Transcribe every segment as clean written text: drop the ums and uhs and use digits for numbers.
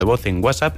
de voz en WhatsApp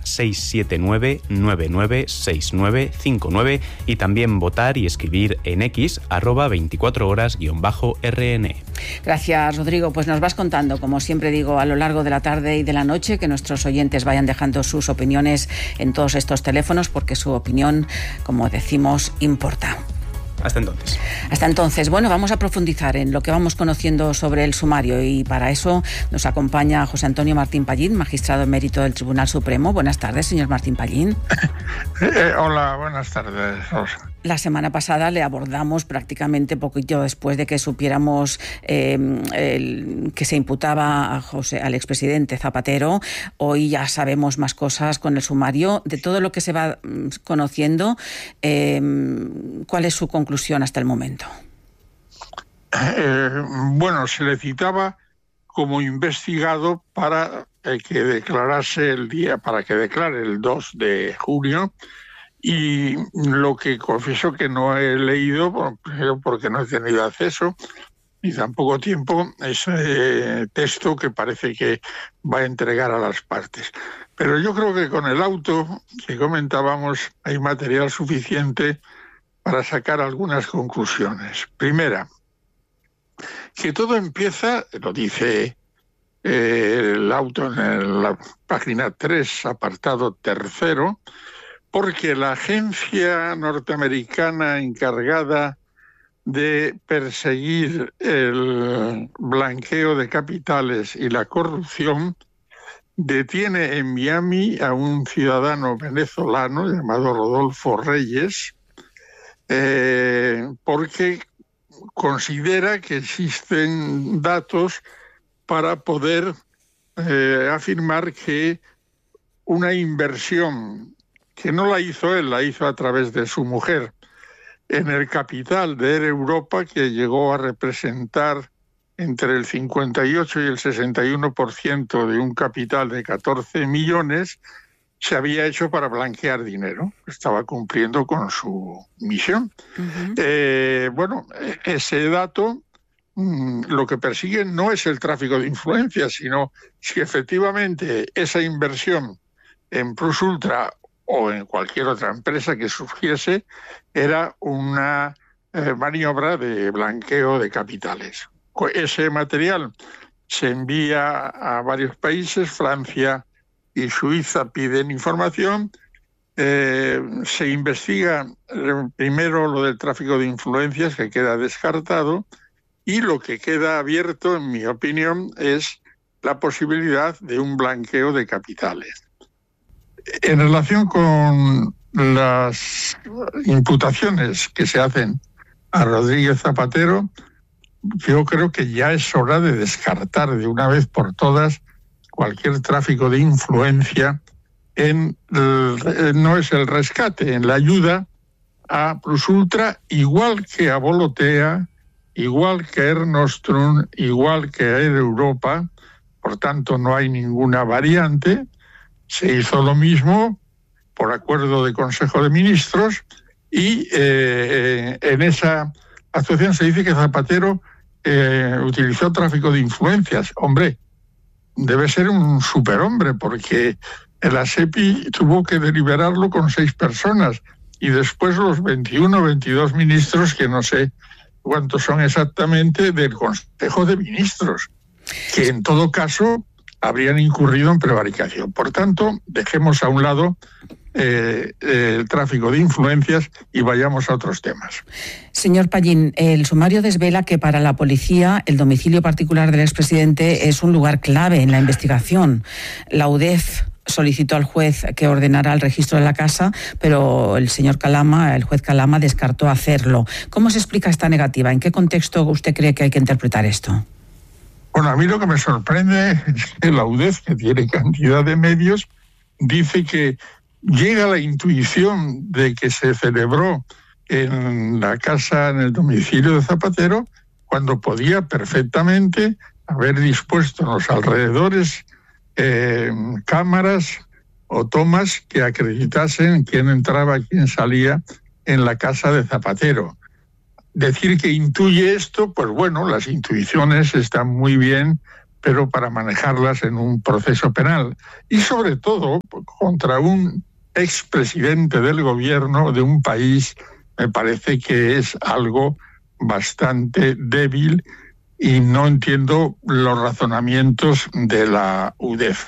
679-996959 y también votar y escribir en X @24horas_RN. Gracias, Rodrigo. Pues nos vas contando, como siempre digo, a lo largo de la tarde y de la noche, que nuestros oyentes vayan dejando sus opiniones en todos estos teléfonos, porque su opinión, como decimos, importa. Hasta entonces. Hasta entonces. Bueno, vamos a profundizar en lo que vamos conociendo sobre el sumario y para eso nos acompaña José Antonio Martín Pallín, magistrado emérito del Tribunal Supremo. Buenas tardes, señor Martín Pallín. Hola, buenas tardes, Rosa. La semana pasada le abordamos prácticamente poquito después de que supiéramos que se imputaba al expresidente Zapatero. Hoy ya sabemos más cosas con el sumario. De todo lo que se va conociendo, ¿cuál es su conclusión hasta el momento? Bueno, se le citaba como investigado para que declarase para que declare el 2 de junio. Y lo que confieso que no he leído, porque no he tenido acceso, ni tampoco tiempo, ese texto que parece que va a entregar a las partes. Pero yo creo que con el auto que comentábamos hay material suficiente para sacar algunas conclusiones. Primera, que todo empieza, lo dice el auto en la página 3, apartado 3, porque la agencia norteamericana encargada de perseguir el blanqueo de capitales y la corrupción detiene en Miami a un ciudadano venezolano llamado Rodolfo Reyes, porque considera que existen datos para poder afirmar que una inversión que no la hizo él, la hizo a través de su mujer, en el capital de Air Europa, que llegó a representar entre el 58 y el 61% de un capital de 14 millones, se había hecho para blanquear dinero. Estaba cumpliendo con su misión. Bueno, ese dato lo que persigue no es el tráfico de influencias, sino si efectivamente esa inversión en Plus Ultra o en cualquier otra empresa que surgiese, era una maniobra de blanqueo de capitales. Ese material se envía a varios países, Francia y Suiza piden información, se investiga primero lo del tráfico de influencias, que queda descartado, y lo que queda abierto, en mi opinión, es la posibilidad de un blanqueo de capitales. En relación con las imputaciones que se hacen a Rodríguez Zapatero, yo creo que ya es hora de descartar de una vez por todas cualquier tráfico de influencia no es el rescate, en la ayuda a Plus Ultra, igual que a Volotea, igual que a Air Nostrum, igual que a Air Europa. Por tanto, no hay ninguna variante. Se hizo lo mismo por acuerdo de Consejo de Ministros y en esa actuación se dice que Zapatero utilizó tráfico de influencias. Hombre, debe ser un superhombre porque el ASEPI tuvo que deliberarlo con 6 personas y después los 21 o 22 ministros, que no sé cuántos son exactamente, del Consejo de Ministros, que en todo caso habrían incurrido en prevaricación. Por tanto, dejemos a un lado el tráfico de influencias y vayamos a otros temas. Señor Pallín, el sumario desvela que para la policía el domicilio particular del expresidente es un lugar clave en la investigación. La UDEF solicitó al juez que ordenara el registro de la casa, pero el juez Calama, descartó hacerlo. ¿Cómo se explica esta negativa? ¿En qué contexto usted cree que hay que interpretar esto? Bueno, a mí lo que me sorprende es que la UDEF, que tiene cantidad de medios, dice que llega la intuición de que se celebró en la casa, en el domicilio de Zapatero, cuando podía perfectamente haber dispuesto en los alrededores cámaras o tomas que acreditasen quién entraba y quién salía en la casa de Zapatero. Decir que intuye esto, pues bueno, las intuiciones están muy bien pero para manejarlas en un proceso penal. Y sobre todo contra un expresidente del gobierno de un país, me parece que es algo bastante débil y no entiendo los razonamientos de la UDEF.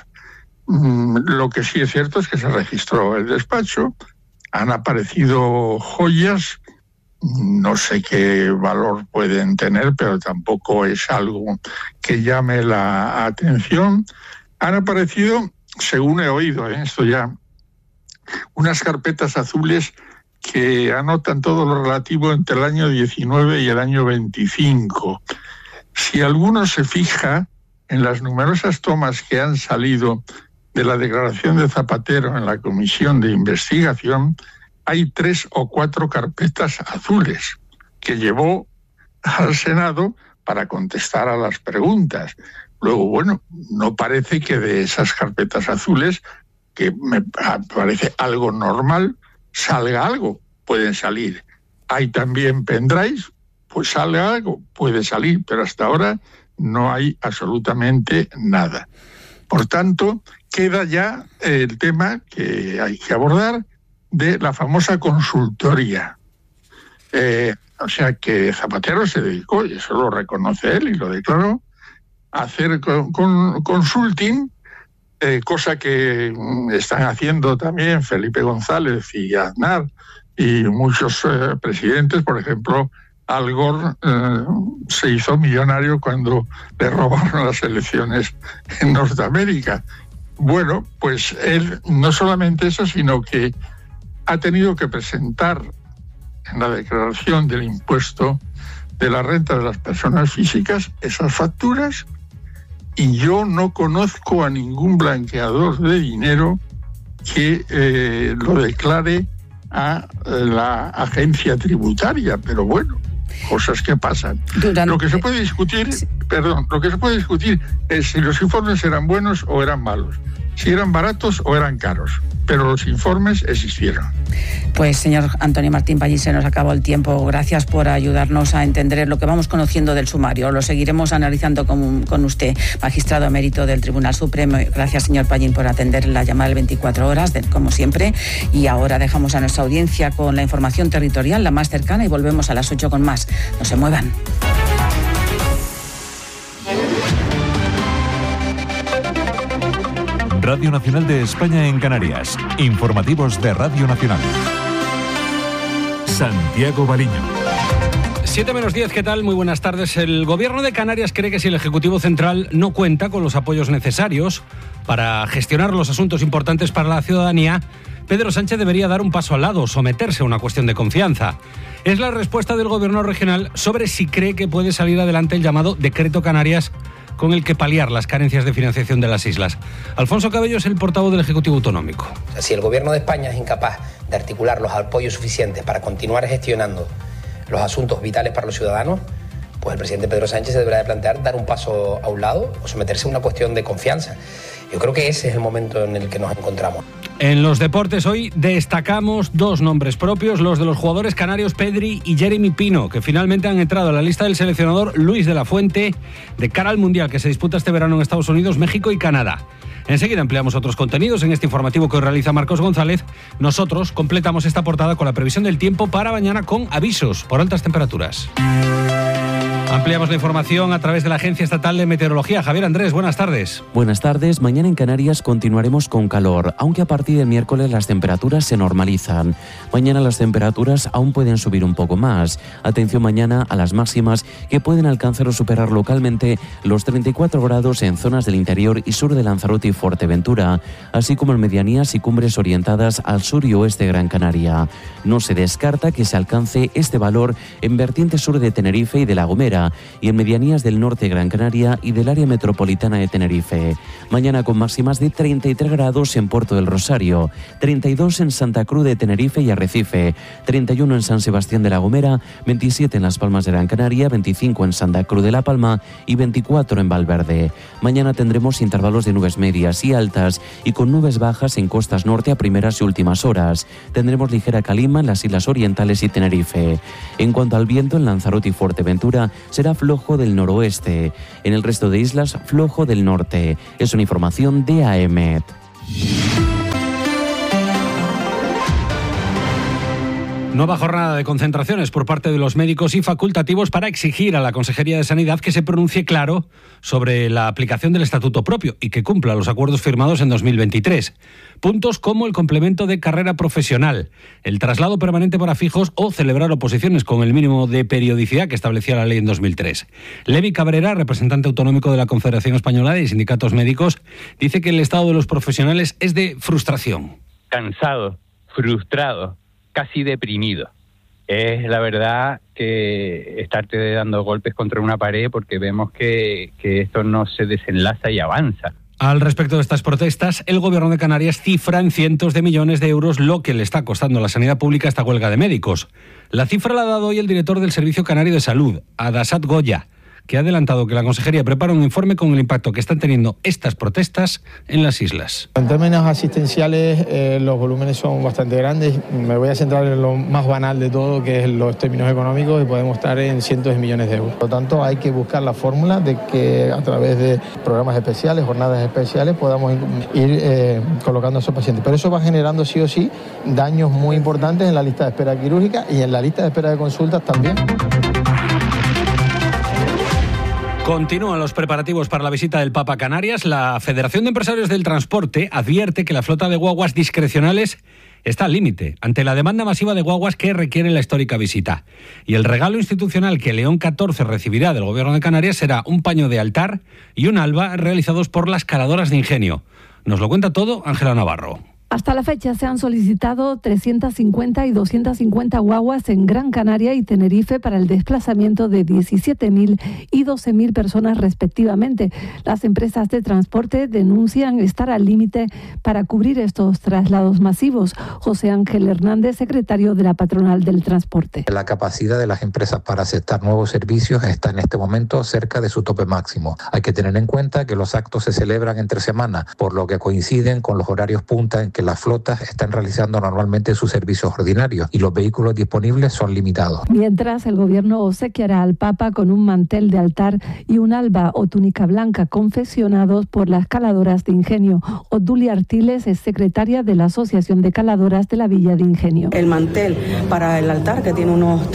Lo que sí es cierto es que se registró el despacho, han aparecido joyas, no sé qué valor pueden tener, pero tampoco es algo que llame la atención. Han aparecido, según he oído, esto ya, unas carpetas azules que anotan todo lo relativo entre el año 19 y el año 25. Si alguno se fija en las numerosas tomas que han salido de la declaración de Zapatero en la comisión de investigación, hay 3 o 4 carpetas azules que llevó al Senado para contestar a las preguntas. Luego, bueno, no parece que de esas carpetas azules, que me parece algo normal, salga algo. Pueden salir. Hay también pendrives, pues sale algo, puede salir, pero hasta ahora no hay absolutamente nada. Por tanto, queda ya el tema que hay que abordar de la famosa consultoría. O sea que Zapatero se dedicó, y eso lo reconoce él y lo declaró, a hacer consulting, cosa que están haciendo también Felipe González y Aznar y muchos presidentes. Por ejemplo, Al Gore se hizo millonario cuando le robaron las elecciones en Norteamérica. Bueno, pues él no solamente eso, sino que ha tenido que presentar en la declaración del impuesto de la renta de las personas físicas esas facturas, y yo no conozco a ningún blanqueador de dinero que lo declare a la agencia tributaria, pero bueno, cosas que pasan. Lo que se puede discutir, lo que se puede discutir es si los informes eran buenos o eran malos, si eran baratos o eran caros, pero los informes existieron. Pues señor Antonio Martín Pallín, se nos acabó el tiempo. Gracias por ayudarnos a entender lo que vamos conociendo del sumario. Lo seguiremos analizando con usted, magistrado emérito del Tribunal Supremo. Gracias, señor Pallín, por atender la llamada del 24 horas, como siempre. Y ahora dejamos a nuestra audiencia con la información territorial, la más cercana, y volvemos a las 8 con más. No se muevan. Radio Nacional de España en Canarias. Informativos de Radio Nacional. Santiago Baliño. 7:10, ¿qué tal? Muy buenas tardes. El Gobierno de Canarias cree que si el Ejecutivo Central no cuenta con los apoyos necesarios para gestionar los asuntos importantes para la ciudadanía, Pedro Sánchez debería dar un paso al lado, someterse a una cuestión de confianza. Es la respuesta del Gobierno regional sobre si cree que puede salir adelante el llamado Decreto Canarias, con el que paliar las carencias de financiación de las islas. Alfonso Cabello es el portavoz del Ejecutivo Autonómico. Si el Gobierno de España es incapaz de articular los apoyos suficientes para continuar gestionando los asuntos vitales para los ciudadanos, pues el presidente Pedro Sánchez se deberá de plantear dar un paso a un lado o someterse a una cuestión de confianza. Yo creo que ese es el momento en el que nos encontramos. En los deportes hoy destacamos 2 nombres propios, los de los jugadores canarios Pedri y Jeremy Pino, que finalmente han entrado a la lista del seleccionador Luis de la Fuente de cara al Mundial que se disputa este verano en Estados Unidos, México y Canadá. Enseguida ampliamos otros contenidos en este informativo que hoy realiza Marcos González. Nosotros completamos esta portada con la previsión del tiempo para mañana con avisos por altas temperaturas. Ampliamos la información a través de la Agencia Estatal de Meteorología. Javier Andrés, buenas tardes. Buenas tardes. Mañana en Canarias continuaremos con calor, aunque a partir del miércoles las temperaturas se normalizan. Mañana las temperaturas aún pueden subir un poco más. Atención mañana a las máximas, que pueden alcanzar o superar localmente los 34 grados en zonas del interior y sur de Lanzarote y Fuerteventura, así como en medianías y cumbres orientadas al sur y oeste de Gran Canaria. No se descarta que se alcance este valor en vertiente sur de Tenerife y de La Gomera, y en medianías del norte de Gran Canaria y del área metropolitana de Tenerife. Mañana con máximas de 33 grados en Puerto del Rosario, 32 en Santa Cruz de Tenerife y Arrecife, 31 en San Sebastián de La Gomera, 27 en Las Palmas de Gran Canaria, 25 en Santa Cruz de La Palma y 24 en Valverde. Mañana tendremos intervalos de nubes medias y altas y con nubes bajas en costas norte a primeras y últimas horas. Tendremos ligera calima en las islas orientales y Tenerife. En cuanto al viento, en Lanzarote y Fuerteventura será flojo del noroeste. En el resto de islas, flojo del norte. Es una información de AEMET. Nueva jornada de concentraciones por parte de los médicos y facultativos para exigir a la Consejería de Sanidad que se pronuncie claro sobre la aplicación del estatuto propio y que cumpla los acuerdos firmados en 2023. Puntos como el complemento de carrera profesional, el traslado permanente para fijos o celebrar oposiciones con el mínimo de periodicidad que establecía la ley en 2003. Levi Cabrera, representante autonómico de la Confederación Española de Sindicatos Médicos, dice que el estado de los profesionales es de frustración. Cansado, frustrado, casi deprimido. Es la verdad que estarte dando golpes contra una pared porque vemos que esto no se desenlaza y avanza. Al respecto de estas protestas, el Gobierno de Canarias cifra en cientos de millones de euros lo que le está costando a la sanidad pública esta huelga de médicos. La cifra la ha dado hoy el director del Servicio Canario de Salud, Adasat Goya, que ha adelantado que la Consejería prepara un informe con el impacto que están teniendo estas protestas en las islas. En términos asistenciales, los volúmenes son bastante grandes. Me voy a centrar en lo más banal de todo, que es los términos económicos, y podemos estar en cientos de millones de euros. Por lo tanto, hay que buscar la fórmula de que a través de programas especiales, jornadas especiales, podamos ir colocando a esos pacientes. Pero eso va generando sí o sí daños muy importantes en la lista de espera quirúrgica y en la lista de espera de consultas también. Continúan los preparativos para la visita del Papa a Canarias. La Federación de Empresarios del Transporte advierte que la flota de guaguas discrecionales está al límite ante la demanda masiva de guaguas que requiere la histórica visita. Y el regalo institucional que León XIV recibirá del Gobierno de Canarias será un paño de altar y un alba realizados por las caladoras de Ingenio. Nos lo cuenta todo Ángela Navarro. Hasta la fecha se han solicitado 350 y 250 guaguas en Gran Canaria y Tenerife para el desplazamiento de 17.000 y 12.000 personas respectivamente. Las empresas de transporte denuncian estar al límite para cubrir estos traslados masivos. José Ángel Hernández, secretario de la Patronal del Transporte. La capacidad de las empresas para aceptar nuevos servicios está en este momento cerca de su tope máximo. Hay que tener en cuenta que los actos se celebran entre semana, por lo que coinciden con los horarios punta en que las flotas están realizando normalmente sus servicios ordinarios y los vehículos disponibles son limitados. Mientras, el gobierno obsequiará al Papa con un mantel de altar y un alba o túnica blanca confeccionados por las caladoras de Ingenio. Odulia Artiles es secretaria de la Asociación de Caladoras de la Villa de Ingenio. El mantel para el altar, que tiene unos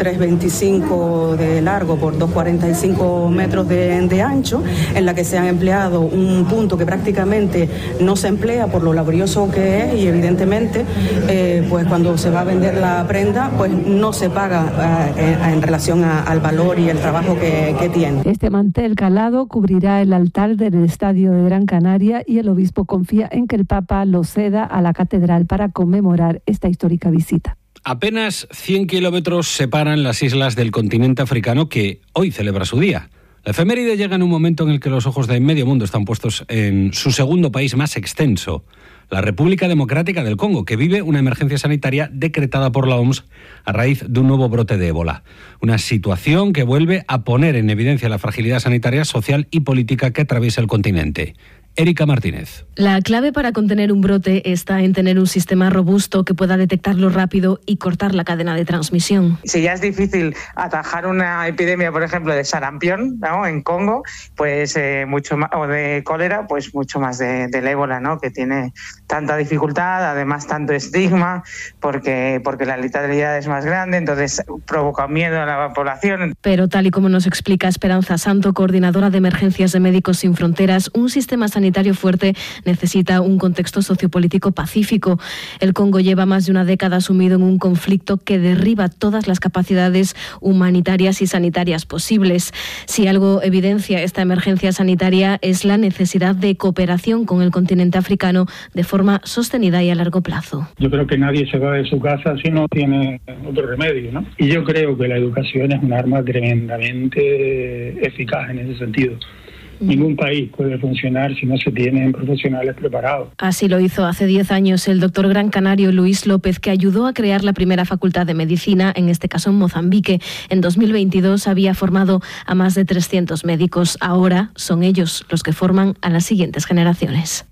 3,25 de largo por 2,45 metros de ancho, en la que se ha empleado un punto que prácticamente no se emplea por lo laborioso que es, y evidentemente pues cuando se va a vender la prenda pues no se paga en relación al valor y el trabajo que tiene. Este mantel calado cubrirá el altar del Estadio de Gran Canaria y el obispo confía en que el Papa lo ceda a la catedral para conmemorar esta histórica visita. Apenas 100 kilómetros separan las islas del continente africano que hoy celebra su día. La efeméride llega en un momento en el que los ojos de medio mundo están puestos en su segundo país más extenso, la República Democrática del Congo, que vive una emergencia sanitaria decretada por la OMS a raíz de un nuevo brote de ébola. Una situación que vuelve a poner en evidencia la fragilidad sanitaria, social y política que atraviesa el continente. Erika Martínez. La clave para contener un brote está en tener un sistema robusto que pueda detectarlo rápido y cortar la cadena de transmisión. Si ya es difícil atajar una epidemia, por ejemplo, de sarampión, ¿no?, en Congo, pues mucho más, o de cólera, pues mucho más del ébola, ¿no?, que tiene tanta dificultad, además tanto estigma, porque la letalidad es más grande, entonces provoca miedo a la población. Pero tal y como nos explica Esperanza Santo, coordinadora de emergencias de Médicos Sin Fronteras, un sistema sanitario fuerte necesita un contexto sociopolítico pacífico. El Congo lleva más de una década sumido en un conflicto que derriba todas las capacidades humanitarias y sanitarias posibles. Si algo evidencia esta emergencia sanitaria es la necesidad de cooperación con el continente africano de forma sostenida y a largo plazo. Yo creo que nadie se va de su casa si no tiene otro remedio, ¿no? Y yo creo que la educación es un arma tremendamente eficaz en ese sentido. Ningún país puede funcionar si no se tienen profesionales preparados. Así lo hizo hace 10 años el doctor gran canario Luis López, que ayudó a crear la primera facultad de medicina, en este caso en Mozambique. En 2022 había formado a más de 300 médicos. Ahora son ellos los que forman a las siguientes generaciones.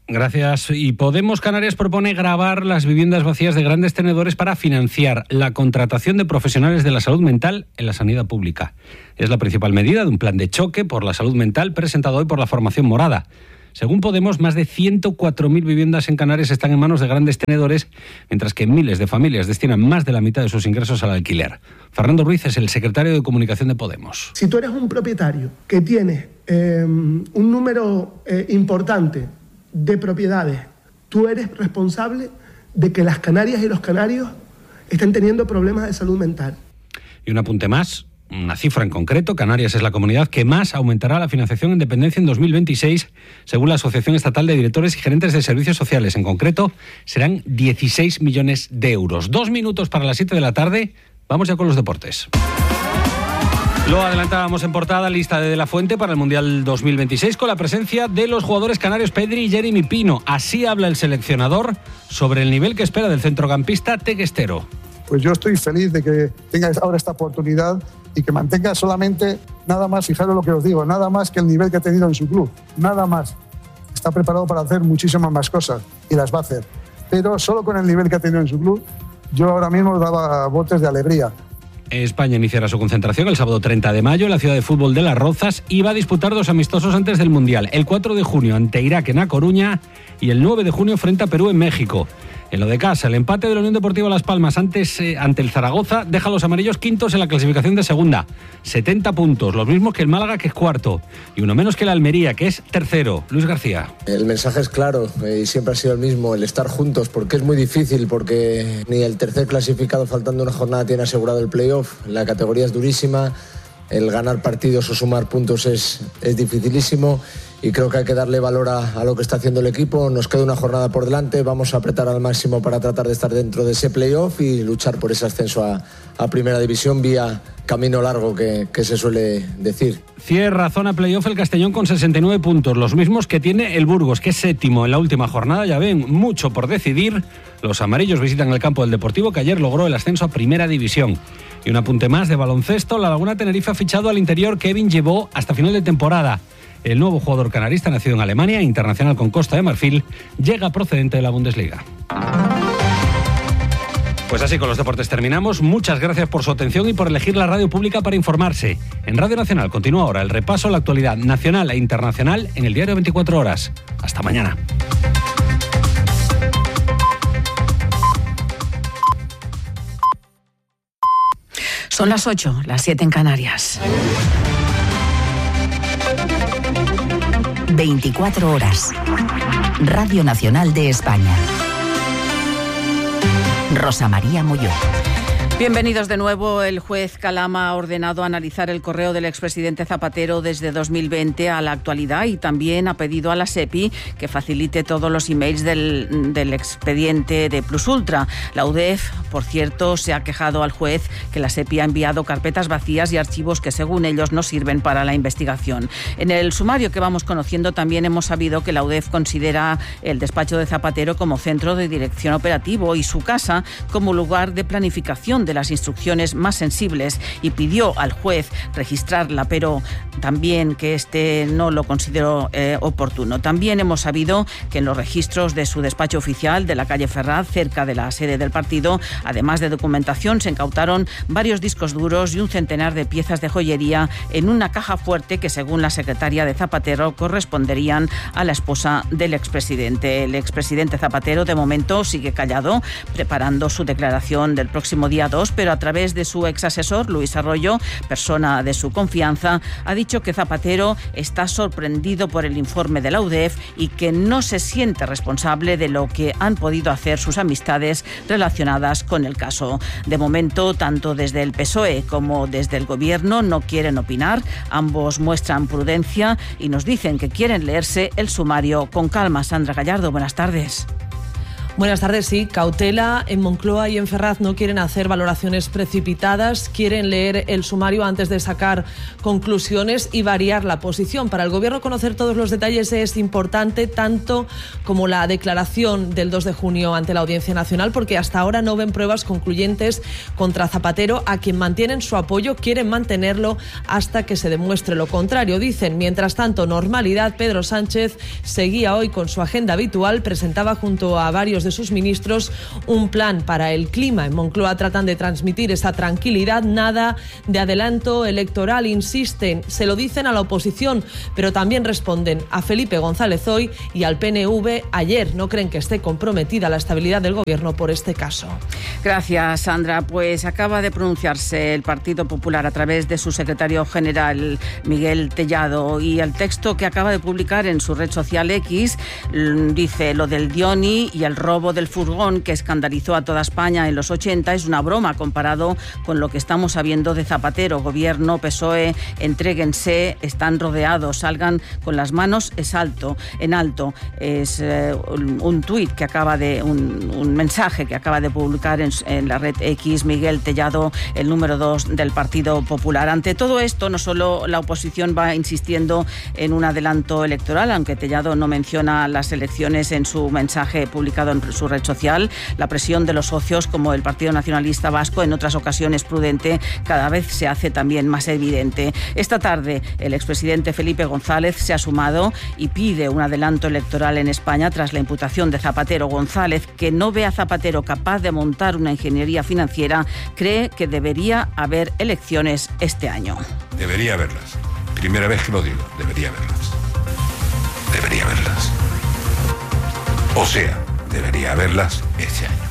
Gracias. Y Podemos Canarias propone gravar las viviendas vacías de grandes tenedores para financiar la contratación de profesionales de la salud mental en la sanidad pública. Es la principal medida de un plan de choque por la salud mental presentado hoy por la formación morada. Según Podemos, más de 104.000 viviendas en Canarias están en manos de grandes tenedores, mientras que miles de familias destinan más de la mitad de sus ingresos al alquiler. Fernando Ruiz es el secretario de Comunicación de Podemos. Si tú eres un propietario que tiene un número importante de propiedades, tú eres responsable de que las canarias y los canarios estén teniendo problemas de salud mental. Y un apunte más. Una cifra en concreto, Canarias es la comunidad que más aumentará la financiación en dependencia en 2026, según la Asociación Estatal de Directores y Gerentes de Servicios Sociales. En concreto, serán 16 millones de euros. 2 minutos para las 7 de la tarde. Vamos ya con los deportes. Lo adelantábamos en portada, lista de la Fuente para el Mundial 2026, con la presencia de los jugadores canarios Pedri y Jeremy Pino. Así habla el seleccionador sobre el nivel que espera del centrocampista teguestero. Pues yo estoy feliz de que tenga ahora esta oportunidad y que mantenga solamente, nada más, fijaros lo que os digo, nada más que el nivel que ha tenido en su club, nada más. Está preparado para hacer muchísimas más cosas y las va a hacer. Pero solo con el nivel que ha tenido en su club, yo ahora mismo daba botes de alegría. España iniciará su concentración el sábado 30 de mayo en la ciudad de fútbol de Las Rozas y va a disputar 2 amistosos antes del Mundial. El 4 de junio ante Irak en A Coruña y el 9 de junio frente a Perú en México. En lo de casa, el empate de la Unión Deportiva Las Palmas ante el Zaragoza deja a los amarillos quintos en la clasificación de segunda. 70 puntos, los mismos que el Málaga, que es cuarto, y uno menos que el Almería, que es tercero. Luis García. El mensaje es claro y siempre ha sido el mismo, el estar juntos, porque es muy difícil, porque ni el tercer clasificado faltando una jornada tiene asegurado el playoff. La categoría es durísima, el ganar partidos o sumar puntos es dificilísimo. Y creo que hay que darle valor a lo que está haciendo el equipo. Nos queda una jornada por delante, vamos a apretar al máximo para tratar de estar dentro de ese playoff y luchar por ese ascenso a Primera División vía camino largo que se suele decir. Cierra zona playoff el Castellón con 69 puntos, los mismos que tiene el Burgos, que es séptimo en la última jornada. Ya ven, mucho por decidir. Los amarillos visitan el campo del Deportivo, que ayer logró el ascenso a Primera División. Y un apunte más de baloncesto, la Laguna Tenerife ha fichado al interior Kevin Llevó hasta final de temporada. El nuevo jugador canarista, nacido en Alemania, internacional con Costa de Marfil, llega procedente de la Bundesliga. Pues así con los deportes terminamos. Muchas gracias por su atención y por elegir la radio pública para informarse. En Radio Nacional continúa ahora el repaso a la actualidad nacional e internacional en el diario 24 horas. Hasta mañana. Son las 8, las 7 en Canarias. 24 horas. Radio Nacional de España. Rosa María Molló. Bienvenidos de nuevo. El juez Calama ha ordenado analizar el correo del expresidente Zapatero desde 2020 a la actualidad y también ha pedido a la SEPI que facilite todos los emails del expediente de Plus Ultra. La UDEF, por cierto, se ha quejado al juez que la SEPI ha enviado carpetas vacías y archivos que según ellos no sirven para la investigación. En el sumario que vamos conociendo también hemos sabido que la UDEF considera el despacho de Zapatero como centro de dirección operativo y su casa como lugar de planificación de las instrucciones más sensibles y pidió al juez registrarla, pero también que este no lo consideró oportuno. También hemos sabido que en los registros de su despacho oficial de la calle Ferraz, cerca de la sede del partido, además de documentación, se incautaron varios discos duros y un centenar de piezas de joyería en una caja fuerte que, según la secretaria de Zapatero, corresponderían a la esposa del expresidente. El expresidente Zapatero, de momento, sigue callado, preparando su declaración del próximo día 2, pero a través de su exasesor, Luis Arroyo, persona de su confianza, ha dicho que Zapatero está sorprendido por el informe de la UDEF y que no se siente responsable de lo que han podido hacer sus amistades relacionadas con el caso. De momento, tanto desde el PSOE como desde el Gobierno no quieren opinar. Ambos muestran prudencia y nos dicen que quieren leerse el sumario con calma. Sandra Gallardo, buenas tardes. Buenas tardes. Sí, cautela. En Moncloa y en Ferraz no quieren hacer valoraciones precipitadas, quieren leer el sumario antes de sacar conclusiones y variar la posición. Para el Gobierno conocer todos los detalles es importante, tanto como la declaración del 2 de junio ante la Audiencia Nacional, porque hasta ahora no ven pruebas concluyentes contra Zapatero, a quien mantienen su apoyo, quieren mantenerlo hasta que se demuestre lo contrario. Dicen, mientras tanto, normalidad. Pedro Sánchez seguía hoy con su agenda habitual, presentaba junto a varios de sus ministros un plan para el clima. En Moncloa tratan de transmitir esa tranquilidad, nada de adelanto electoral, insisten, se lo dicen a la oposición, pero también responden a Felipe González hoy y al PNV ayer. No creen que esté comprometida la estabilidad del Gobierno por este caso. Gracias, Sandra. Pues acaba de pronunciarse el Partido Popular a través de su secretario general, Miguel Tellado, y el texto que acaba de publicar en su red social X dice: lo del Dioni y el robo del furgón que escandalizó a toda España en los 80 es una broma comparado con lo que estamos sabiendo de Zapatero. Gobierno, PSOE, entréguense, están rodeados, salgan con las manos en alto. Es un tuit que acaba de, un mensaje que acaba de publicar en la red X Miguel Tellado, el número 2 del Partido Popular. Ante todo esto, no solo la oposición va insistiendo en un adelanto electoral, aunque Tellado no menciona las elecciones en su mensaje publicado en su red social, la presión de los socios como el Partido Nacionalista Vasco, en otras ocasiones prudente, cada vez se hace también más evidente. Esta tarde el expresidente Felipe González se ha sumado y pide un adelanto electoral en España tras la imputación de Zapatero. González, que no ve a Zapatero capaz de montar una ingeniería financiera, cree que debería haber elecciones este año. Debería haberlas. Primera vez que lo digo, debería haberlas. Debería haberlas. O sea, debería haberlas este año.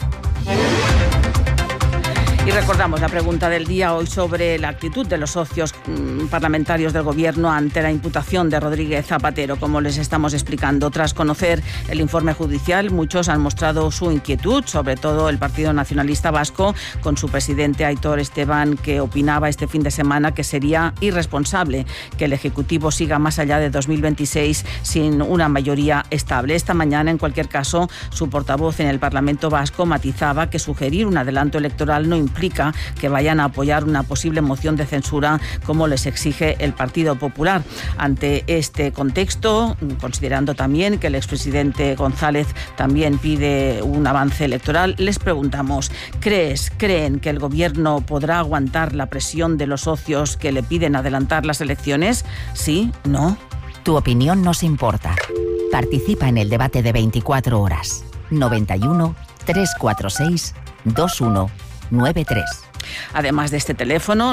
Y recordamos la pregunta del día hoy sobre la actitud de los socios parlamentarios del Gobierno ante la imputación de Rodríguez Zapatero. Como les estamos explicando, tras conocer el informe judicial, muchos han mostrado su inquietud, sobre todo el Partido Nacionalista Vasco, con su presidente Aitor Esteban, que opinaba este fin de semana que sería irresponsable que el Ejecutivo siga más allá de 2026 sin una mayoría estable. Esta mañana, en cualquier caso, su portavoz en el Parlamento Vasco matizaba que sugerir un adelanto electoral no implica que vayan a apoyar una posible moción de censura como les exige el Partido Popular. Ante este contexto, considerando también que el expresidente González también pide un avance electoral, les preguntamos: ¿creen que el Gobierno podrá aguantar la presión de los socios que le piden adelantar las elecciones? ¿Sí? ¿No? Tu opinión nos importa. Participa en el debate de 24 horas. 91 346 2193. Además de este teléfono,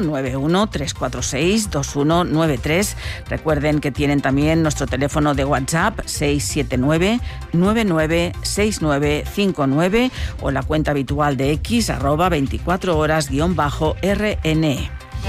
91-346-2193, recuerden que tienen también nuestro teléfono de WhatsApp 679-996959 o la cuenta habitual de X @24horas_RN.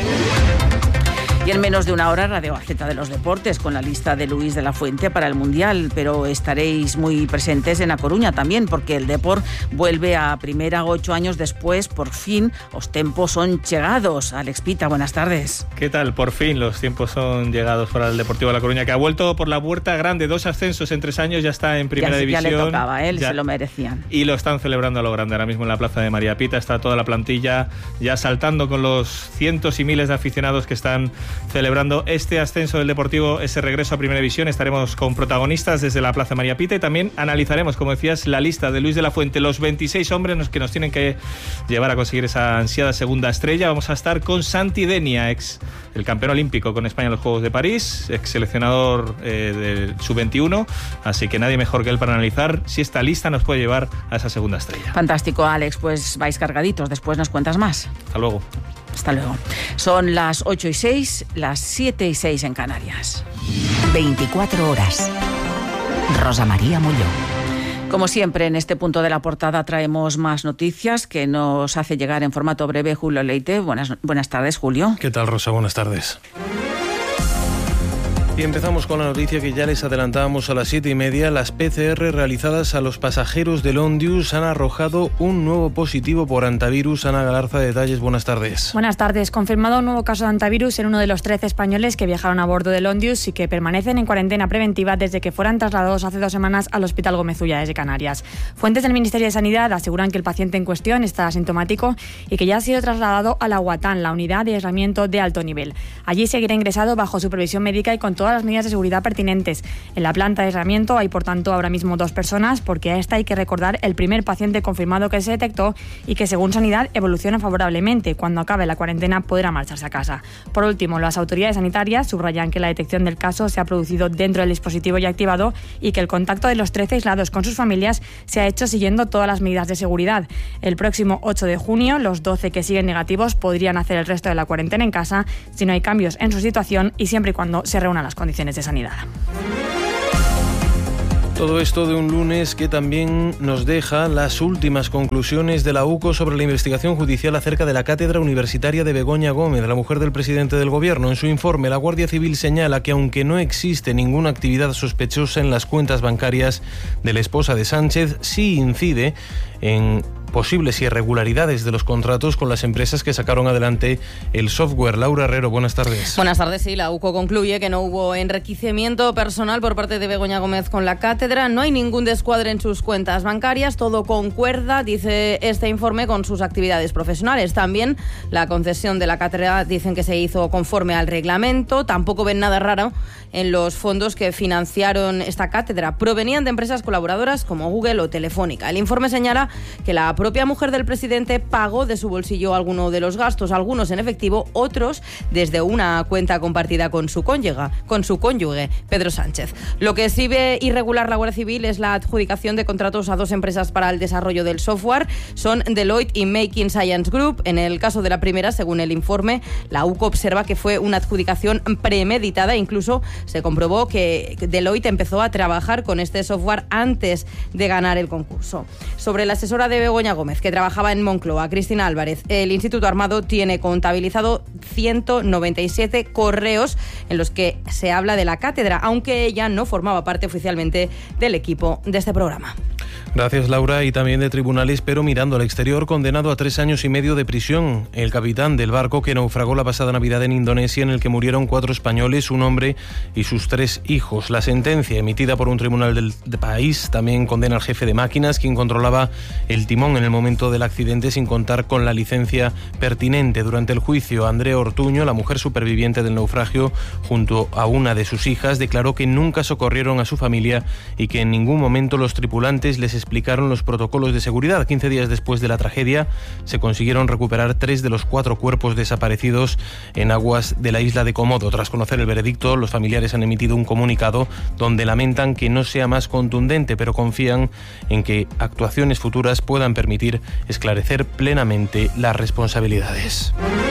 Y en menos de una hora, Radio Gaceta de los Deportes, con la lista de Luis de la Fuente para el Mundial. Pero estaréis muy presentes en A Coruña también, porque el Depor vuelve a primera 8 años después. Por fin, los tiempos son llegados. Alex Pita, buenas tardes. ¿Qué tal? Por fin los tiempos son llegados para el Deportivo de La Coruña, que ha vuelto por la puerta grande. 2 ascensos en 3 años, ya está en primera división. Ya le tocaba, se lo merecían. Y lo están celebrando a lo grande. Ahora mismo en la plaza de María Pita está toda la plantilla ya saltando con los cientos y miles de aficionados que están celebrando este ascenso del Deportivo, ese regreso a Primera División. Estaremos con protagonistas desde la Plaza María Pita y también analizaremos, como decías, la lista de Luis de la Fuente, los 26 hombres que nos tienen que llevar a conseguir esa ansiada segunda estrella. Vamos a estar con Santi Denia, el campeón olímpico con España en los Juegos de París, ex seleccionador del Sub-21, así que nadie mejor que él para analizar si esta lista nos puede llevar a esa segunda estrella. Fantástico, Alex, pues vais cargaditos, después nos cuentas más. Hasta luego. Hasta luego. Son las 8:06, las 7:06 en Canarias. 24 horas. Rosa María Molló. Como siempre, en este punto de la portada traemos más noticias que nos hace llegar en formato breve Julio Leite. Buenas tardes, Julio. ¿Qué tal, Rosa? Buenas tardes. Y empezamos con la noticia que ya les adelantábamos a las 7:30. Las PCR realizadas a los pasajeros del Ondius han arrojado un nuevo positivo por hantavirus. Ana Galarza, detalles, buenas tardes. Buenas tardes. Confirmado un nuevo caso de hantavirus en uno de los 13 españoles que viajaron a bordo del Ondius y que permanecen en cuarentena preventiva desde que fueran trasladados hace 2 semanas al Hospital Gómez Ulla desde Canarias. Fuentes del Ministerio de Sanidad aseguran que el paciente en cuestión está asintomático y que ya ha sido trasladado a la UATAN, la unidad de aislamiento de alto nivel. Allí seguirá ingresado bajo supervisión médica y con todas las medidas de seguridad pertinentes. En la planta de aislamiento hay, por tanto, ahora mismo 2 personas, porque a esta hay que recordar el primer paciente confirmado que se detectó y que, según Sanidad, evoluciona favorablemente. Cuando acabe la cuarentena podrá marcharse a casa. Por último, las autoridades sanitarias subrayan que la detección del caso se ha producido dentro del dispositivo ya activado y que el contacto de los 13 aislados con sus familias se ha hecho siguiendo todas las medidas de seguridad. El próximo 8 de junio, los 12 que siguen negativos podrían hacer el resto de la cuarentena en casa si no hay cambios en su situación y siempre y cuando se reúnan las condiciones de sanidad. Todo esto de un lunes que también nos deja las últimas conclusiones de la UCO sobre la investigación judicial acerca de la cátedra universitaria de Begoña Gómez, la mujer del presidente del Gobierno. En su informe, la Guardia Civil señala que aunque no existe ninguna actividad sospechosa en las cuentas bancarias de la esposa de Sánchez, sí incide en posibles irregularidades de los contratos con las empresas que sacaron adelante el software. Laura Herrero, buenas tardes. Buenas tardes, sí. La UCO concluye que no hubo enriquecimiento personal por parte de Begoña Gómez con la cátedra, no hay ningún descuadre en sus cuentas bancarias, todo concuerda, dice este informe, con sus actividades profesionales. También la concesión de la cátedra dicen que se hizo conforme al reglamento, tampoco ven nada raro en los fondos que financiaron esta cátedra. Provenían de empresas colaboradoras como Google o Telefónica. El informe señala que la propia mujer del presidente pagó de su bolsillo alguno de los gastos, algunos en efectivo, otros desde una cuenta compartida con su cónyuge, Pedro Sánchez. Lo que sí ve irregular la Guardia Civil es la adjudicación de contratos a 2 empresas para el desarrollo del software. Son Deloitte y Making Science Group. En el caso de la primera, según el informe, la UCO observa que fue una adjudicación premeditada. Incluso se comprobó que Deloitte empezó a trabajar con este software antes de ganar el concurso. Sobre la asesora de Begoña Gómez, que trabajaba en Moncloa, Cristina Álvarez, el Instituto Armado tiene contabilizado 197 correos en los que se habla de la cátedra, aunque ella no formaba parte oficialmente del equipo de este programa. Gracias, Laura. Y también de tribunales, pero mirando al exterior, condenado a 3 años y medio de prisión el capitán del barco que naufragó la pasada Navidad en Indonesia, en el que murieron 4 españoles, un hombre y sus 3 hijos. La sentencia emitida por un tribunal del país también condena al jefe de máquinas, quien controlaba el timón en el momento del accidente sin contar con la licencia pertinente. Durante el juicio, Andrea Ortuño, la mujer superviviente del naufragio, junto a una de sus hijas, declaró que nunca socorrieron a su familia y que en ningún momento los tripulantes les explicaron los protocolos de seguridad. 15 días después de la tragedia, se consiguieron recuperar 3 de los 4 cuerpos desaparecidos en aguas de la isla de Komodo. Tras conocer el veredicto, los familiares han emitido un comunicado donde lamentan que no sea más contundente, pero confían en que actuaciones futuras puedan permitir esclarecer plenamente las responsabilidades.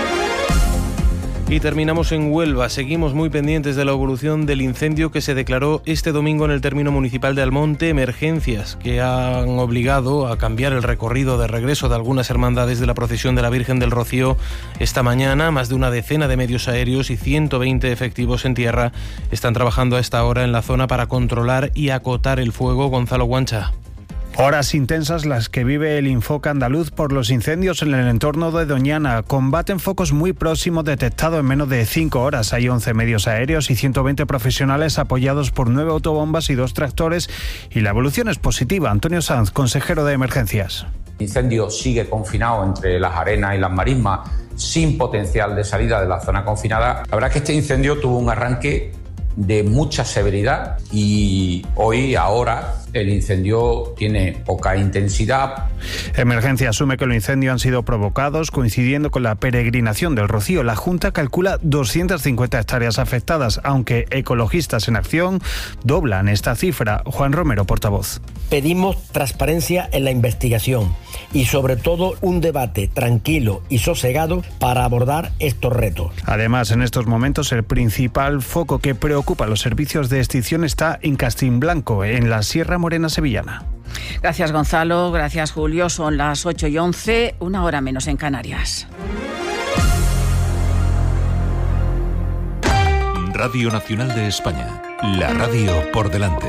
Y terminamos en Huelva. Seguimos muy pendientes de la evolución del incendio que se declaró este domingo en el término municipal de Almonte. Emergencias que han obligado a cambiar el recorrido de regreso de algunas hermandades de la procesión de la Virgen del Rocío esta mañana. Más de una decena de medios aéreos y 120 efectivos en tierra están trabajando a esta hora en la zona para controlar y acotar el fuego. Gonzalo Guancha. Horas intensas las que vive el Infoca andaluz por los incendios en el entorno de Doñana. Combaten focos muy próximos detectados en menos de 5 horas. Hay 11 medios aéreos y 120 profesionales apoyados por 9 autobombas y 2 tractores. Y la evolución es positiva. Antonio Sanz, consejero de Emergencias. El incendio sigue confinado entre las arenas y las marismas, sin potencial de salida de la zona confinada. La verdad es que este incendio tuvo un arranque de mucha severidad y ahora el incendio tiene poca intensidad. Emergencia asume que los incendios han sido provocados coincidiendo con la peregrinación del Rocío. La Junta calcula 250 hectáreas afectadas, aunque ecologistas en acción doblan esta cifra. Juan Romero, portavoz. Pedimos transparencia en la investigación y sobre todo un debate tranquilo y sosegado para abordar estos retos. Además, en estos momentos el principal foco que preocupa a los servicios de extinción está en Castilblanco, en la Sierra Morena sevillana. Gracias, Gonzalo. Gracias, Julio. Son las 8:11, 1 hora menos en Canarias. Radio Nacional de España, la radio por delante.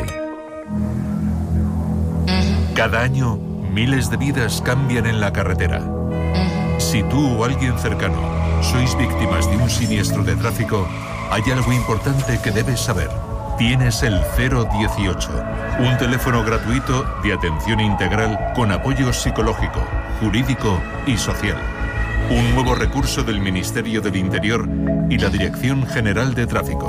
Cada año, miles de vidas cambian en la carretera. Si tú o alguien cercano sois víctimas de un siniestro de tráfico, hay algo importante que debes saber. Tienes el 018, un teléfono gratuito de atención integral con apoyo psicológico, jurídico y social. Un nuevo recurso del Ministerio del Interior y la Dirección General de Tráfico.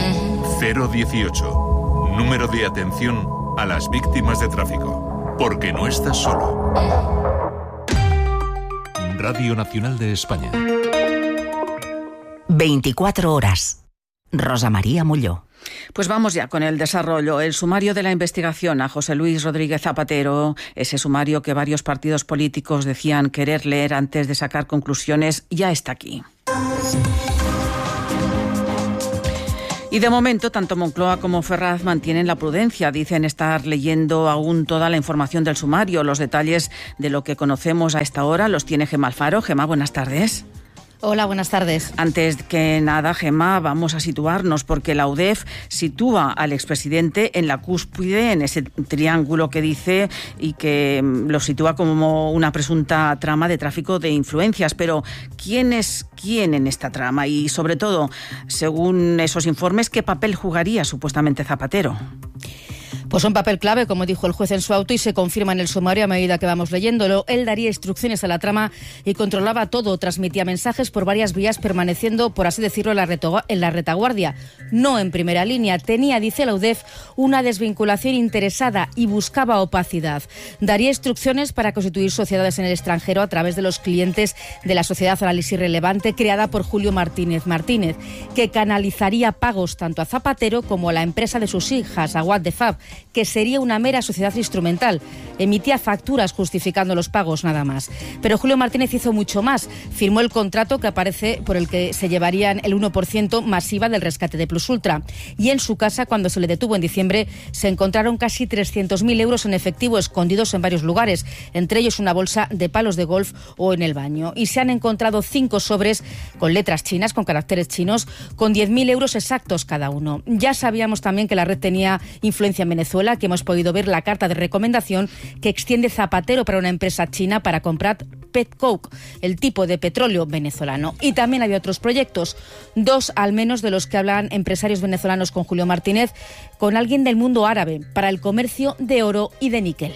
018, número de atención a las víctimas de tráfico. Porque no estás solo. Radio Nacional de España. 24 horas. Rosa María Molló. Pues vamos ya con el desarrollo. El sumario de la investigación a José Luis Rodríguez Zapatero, ese sumario que varios partidos políticos decían querer leer antes de sacar conclusiones, ya está aquí. Y de momento, tanto Moncloa como Ferraz mantienen la prudencia. Dicen estar leyendo aún toda la información del sumario. Los detalles de lo que conocemos a esta hora los tiene Gemma Alfaro. Gemma, buenas tardes. Hola, buenas tardes. Antes que nada, Gemma, vamos a situarnos porque la UDEF sitúa al expresidente en la cúspide, en ese triángulo que dice y que lo sitúa como una presunta trama de tráfico de influencias. Pero, ¿quién es quién en esta trama? Y, sobre todo, según esos informes, ¿qué papel jugaría supuestamente Zapatero? Pues un papel clave, como dijo el juez en su auto, y se confirma en el sumario a medida que vamos leyéndolo. Él daría instrucciones a la trama y controlaba todo, transmitía mensajes por varias vías, permaneciendo, por así decirlo, en la retaguardia, no en primera línea. Tenía, dice la UDEF, una desvinculación interesada y buscaba opacidad. Daría instrucciones para constituir sociedades en el extranjero a través de los clientes de la Sociedad Análisis Relevante, creada por Julio Martínez, que canalizaría pagos tanto a Zapatero como a la empresa de sus hijas, a What the Fab, que sería una mera sociedad instrumental. Emitía facturas justificando los pagos, nada más. Pero Julio Martínez hizo mucho más. Firmó el contrato que aparece por el que se llevarían el 1% masiva del rescate de Plus Ultra. Y en su casa, cuando se le detuvo en diciembre, se encontraron casi 300.000 euros en efectivo escondidos en varios lugares, entre ellos una bolsa de palos de golf o en el baño. Y se han encontrado 5 sobres con letras chinas, con caracteres chinos, con 10.000 euros exactos cada uno. Ya sabíamos también que la red tenía influencia en Venezuela, que hemos podido ver la carta de recomendación que extiende Zapatero para una empresa china para comprar petcoke, el tipo de petróleo venezolano. Y también había otros proyectos, 2 al menos de los que hablan empresarios venezolanos con Julio Martínez, con alguien del mundo árabe, para el comercio de oro y de níquel.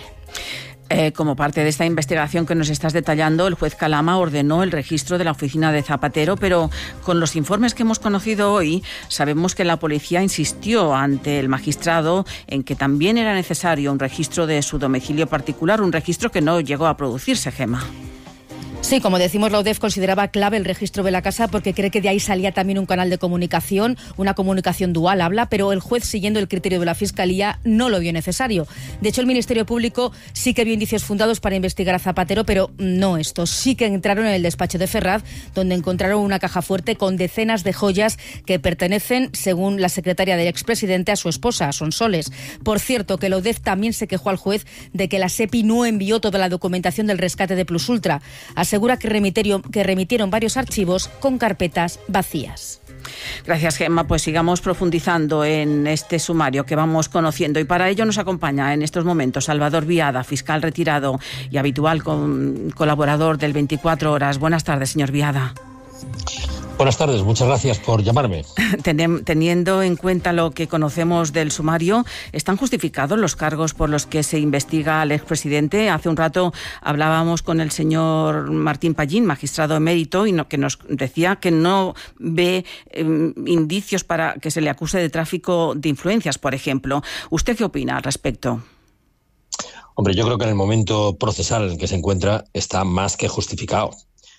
Como parte de esta investigación que nos estás detallando, el juez Calama ordenó el registro de la oficina de Zapatero, pero con los informes que hemos conocido hoy, sabemos que la policía insistió ante el magistrado en que también era necesario un registro de su domicilio particular, un registro que no llegó a producirse, Gemma. Sí, como decimos, la UDEF consideraba clave el registro de la casa porque cree que de ahí salía también un canal de comunicación, una comunicación dual, habla, pero el juez, siguiendo el criterio de la Fiscalía, no lo vio necesario. De hecho, el Ministerio Público sí que vio indicios fundados para investigar a Zapatero, pero no estos. Sí que entraron en el despacho de Ferraz, donde encontraron una caja fuerte con decenas de joyas que pertenecen, según la secretaria del expresidente, a su esposa, a Sonsoles. Por cierto, que la UDEF también se quejó al juez de que la SEPI no envió toda la documentación del rescate de Plus Ultra. Asegura que remitieron varios archivos con carpetas vacías. Gracias, Gemma. Pues sigamos profundizando en este sumario que vamos conociendo, y para ello nos acompaña en estos momentos Salvador Viada, fiscal retirado y habitual colaborador del 24 Horas. Buenas tardes, señor Viada. Buenas tardes, muchas gracias por llamarme. Teniendo en cuenta lo que conocemos del sumario, ¿están justificados los cargos por los que se investiga al expresidente? Hace un rato hablábamos con el señor Martín Pallín, magistrado emérito, y que nos decía que no ve indicios para que se le acuse de tráfico de influencias, por ejemplo. ¿Usted qué opina al respecto? Hombre, yo creo que en el momento procesal en el que se encuentra está más que justificado.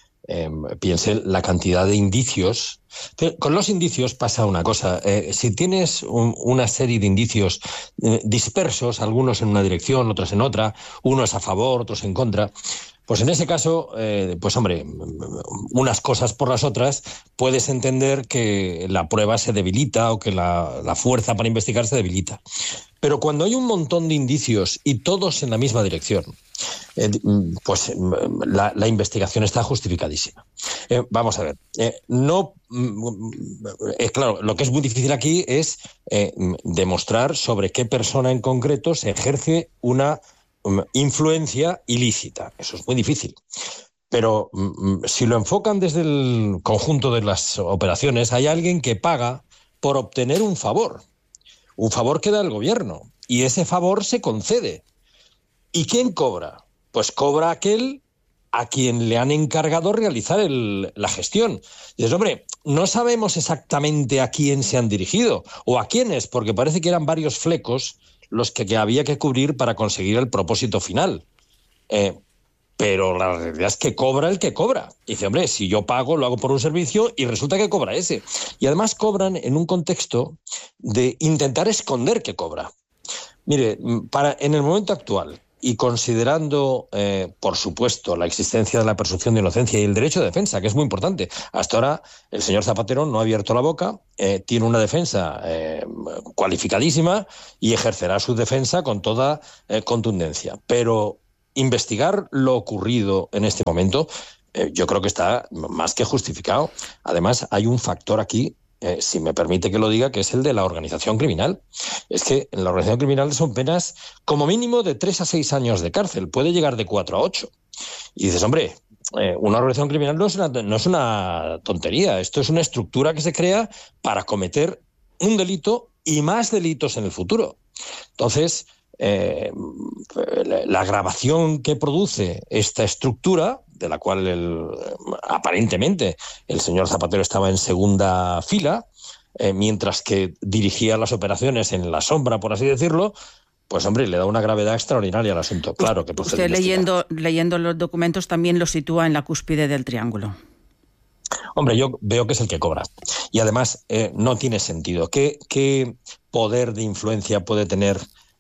Piense la cantidad de indicios. Con los indicios pasa una cosa. Si tienes una serie de indicios dispersos, algunos en una dirección, otros en otra, unos a favor, otros en contra, Pues en ese caso, pues hombre, unas cosas por las otras, puedes entender que la prueba se debilita o que la fuerza para investigar se debilita. Pero cuando hay un montón de indicios y todos en la misma dirección, pues la investigación está justificadísima. Vamos a ver, claro, lo que es muy difícil aquí es demostrar sobre qué persona en concreto se ejerce una influencia ilícita. Eso es muy difícil. Pero si lo enfocan desde el conjunto de las operaciones, hay alguien que paga por obtener un favor que da el gobierno, y ese favor se concede. ¿Y quién cobra? Pues cobra aquel a quien le han encargado realizar la gestión. Y dices, hombre, no sabemos exactamente a quién se han dirigido o a quiénes, porque parece que eran varios flecos los que había que cubrir para conseguir el propósito final. Pero la realidad es que cobra el que cobra. Dice, hombre, si yo pago, lo hago por un servicio y resulta que cobra ese. Y además cobran en un contexto de intentar esconder que cobra. Mire, en el momento actual, y considerando, por supuesto, la existencia de la presunción de inocencia y el derecho de defensa, que es muy importante. Hasta ahora el señor Zapatero no ha abierto la boca, tiene una defensa cualificadísima y ejercerá su defensa con toda contundencia. Pero investigar lo ocurrido en este momento, yo creo que está más que justificado. Además, hay un factor aquí, si me permite que lo diga, que es el de la organización criminal. Es que en la organización criminal son penas como mínimo de 3 a 6 años de cárcel, puede llegar de 4 a 8. Y dices, hombre, una organización criminal no es una tontería, esto es una estructura que se crea para cometer un delito y más delitos en el futuro. Entonces, la agravación que produce esta estructura, de la cual aparentemente el señor Zapatero estaba en segunda fila, mientras que dirigía las operaciones en la sombra, por así decirlo, pues hombre, le da una gravedad extraordinaria al asunto. Claro que usted leyendo los documentos también lo sitúa en la cúspide del triángulo. Hombre, yo veo que es el que cobra. Y además no tiene sentido. ¿Qué poder de influencia puede tener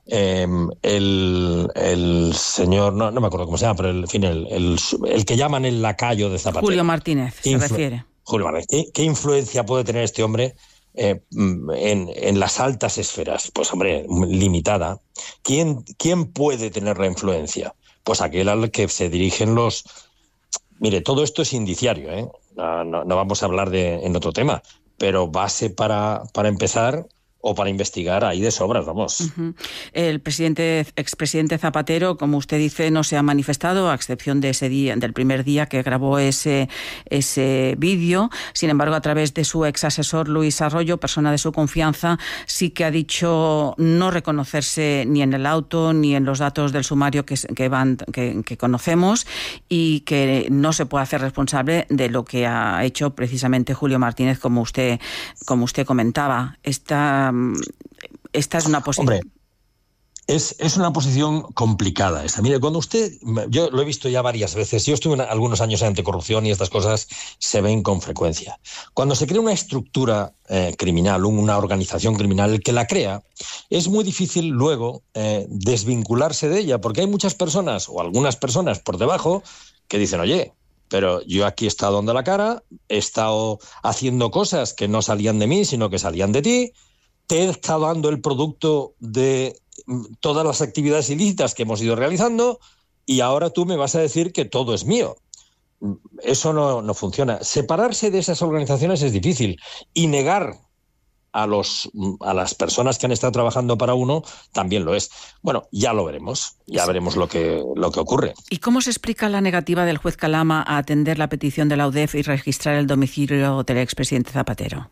el señor, no me acuerdo cómo se llama, pero en fin, el que llaman el lacayo de Zapatero? Julio Martínez, se refiere. Julio Martínez. ¿Qué influencia puede tener este hombre en las altas esferas? Pues hombre, limitada. ¿Quién puede tener la influencia? Pues aquel al que se dirigen los... Mire, todo esto es indiciario, ¿eh? No vamos a hablar en otro tema, pero base para empezar o para investigar ahí de sobras, vamos. Uh-huh. El expresidente Zapatero, como usted dice, no se ha manifestado, a excepción de ese día, del primer día que grabó ese vídeo. Sin embargo, a través de su ex asesor Luis Arroyo, persona de su confianza, sí que ha dicho no reconocerse ni en el auto ni en los datos del sumario que conocemos, y que no se puede hacer responsable de lo que ha hecho precisamente Julio Martínez, como usted comentaba. Esta es una posición... Hombre, es una posición complicada esta. Mire, cuando yo lo he visto ya varias veces, yo estuve algunos años en anticorrupción y estas cosas se ven con frecuencia. Cuando se crea una estructura criminal, una organización criminal, el que la crea, es muy difícil luego desvincularse de ella, porque hay muchas personas, o algunas personas por debajo, que dicen, oye, pero yo aquí he estado dando la cara, he estado haciendo cosas que no salían de mí, sino que salían de ti, te he estado dando el producto de todas las actividades ilícitas que hemos ido realizando y ahora tú me vas a decir que todo es mío. Eso no funciona. Separarse de esas organizaciones es difícil y negar a las personas que han estado trabajando para uno también lo es. Bueno, ya lo veremos, veremos lo que ocurre. ¿Y cómo se explica la negativa del juez Calama a atender la petición de la UDEF y registrar el domicilio del expresidente Zapatero?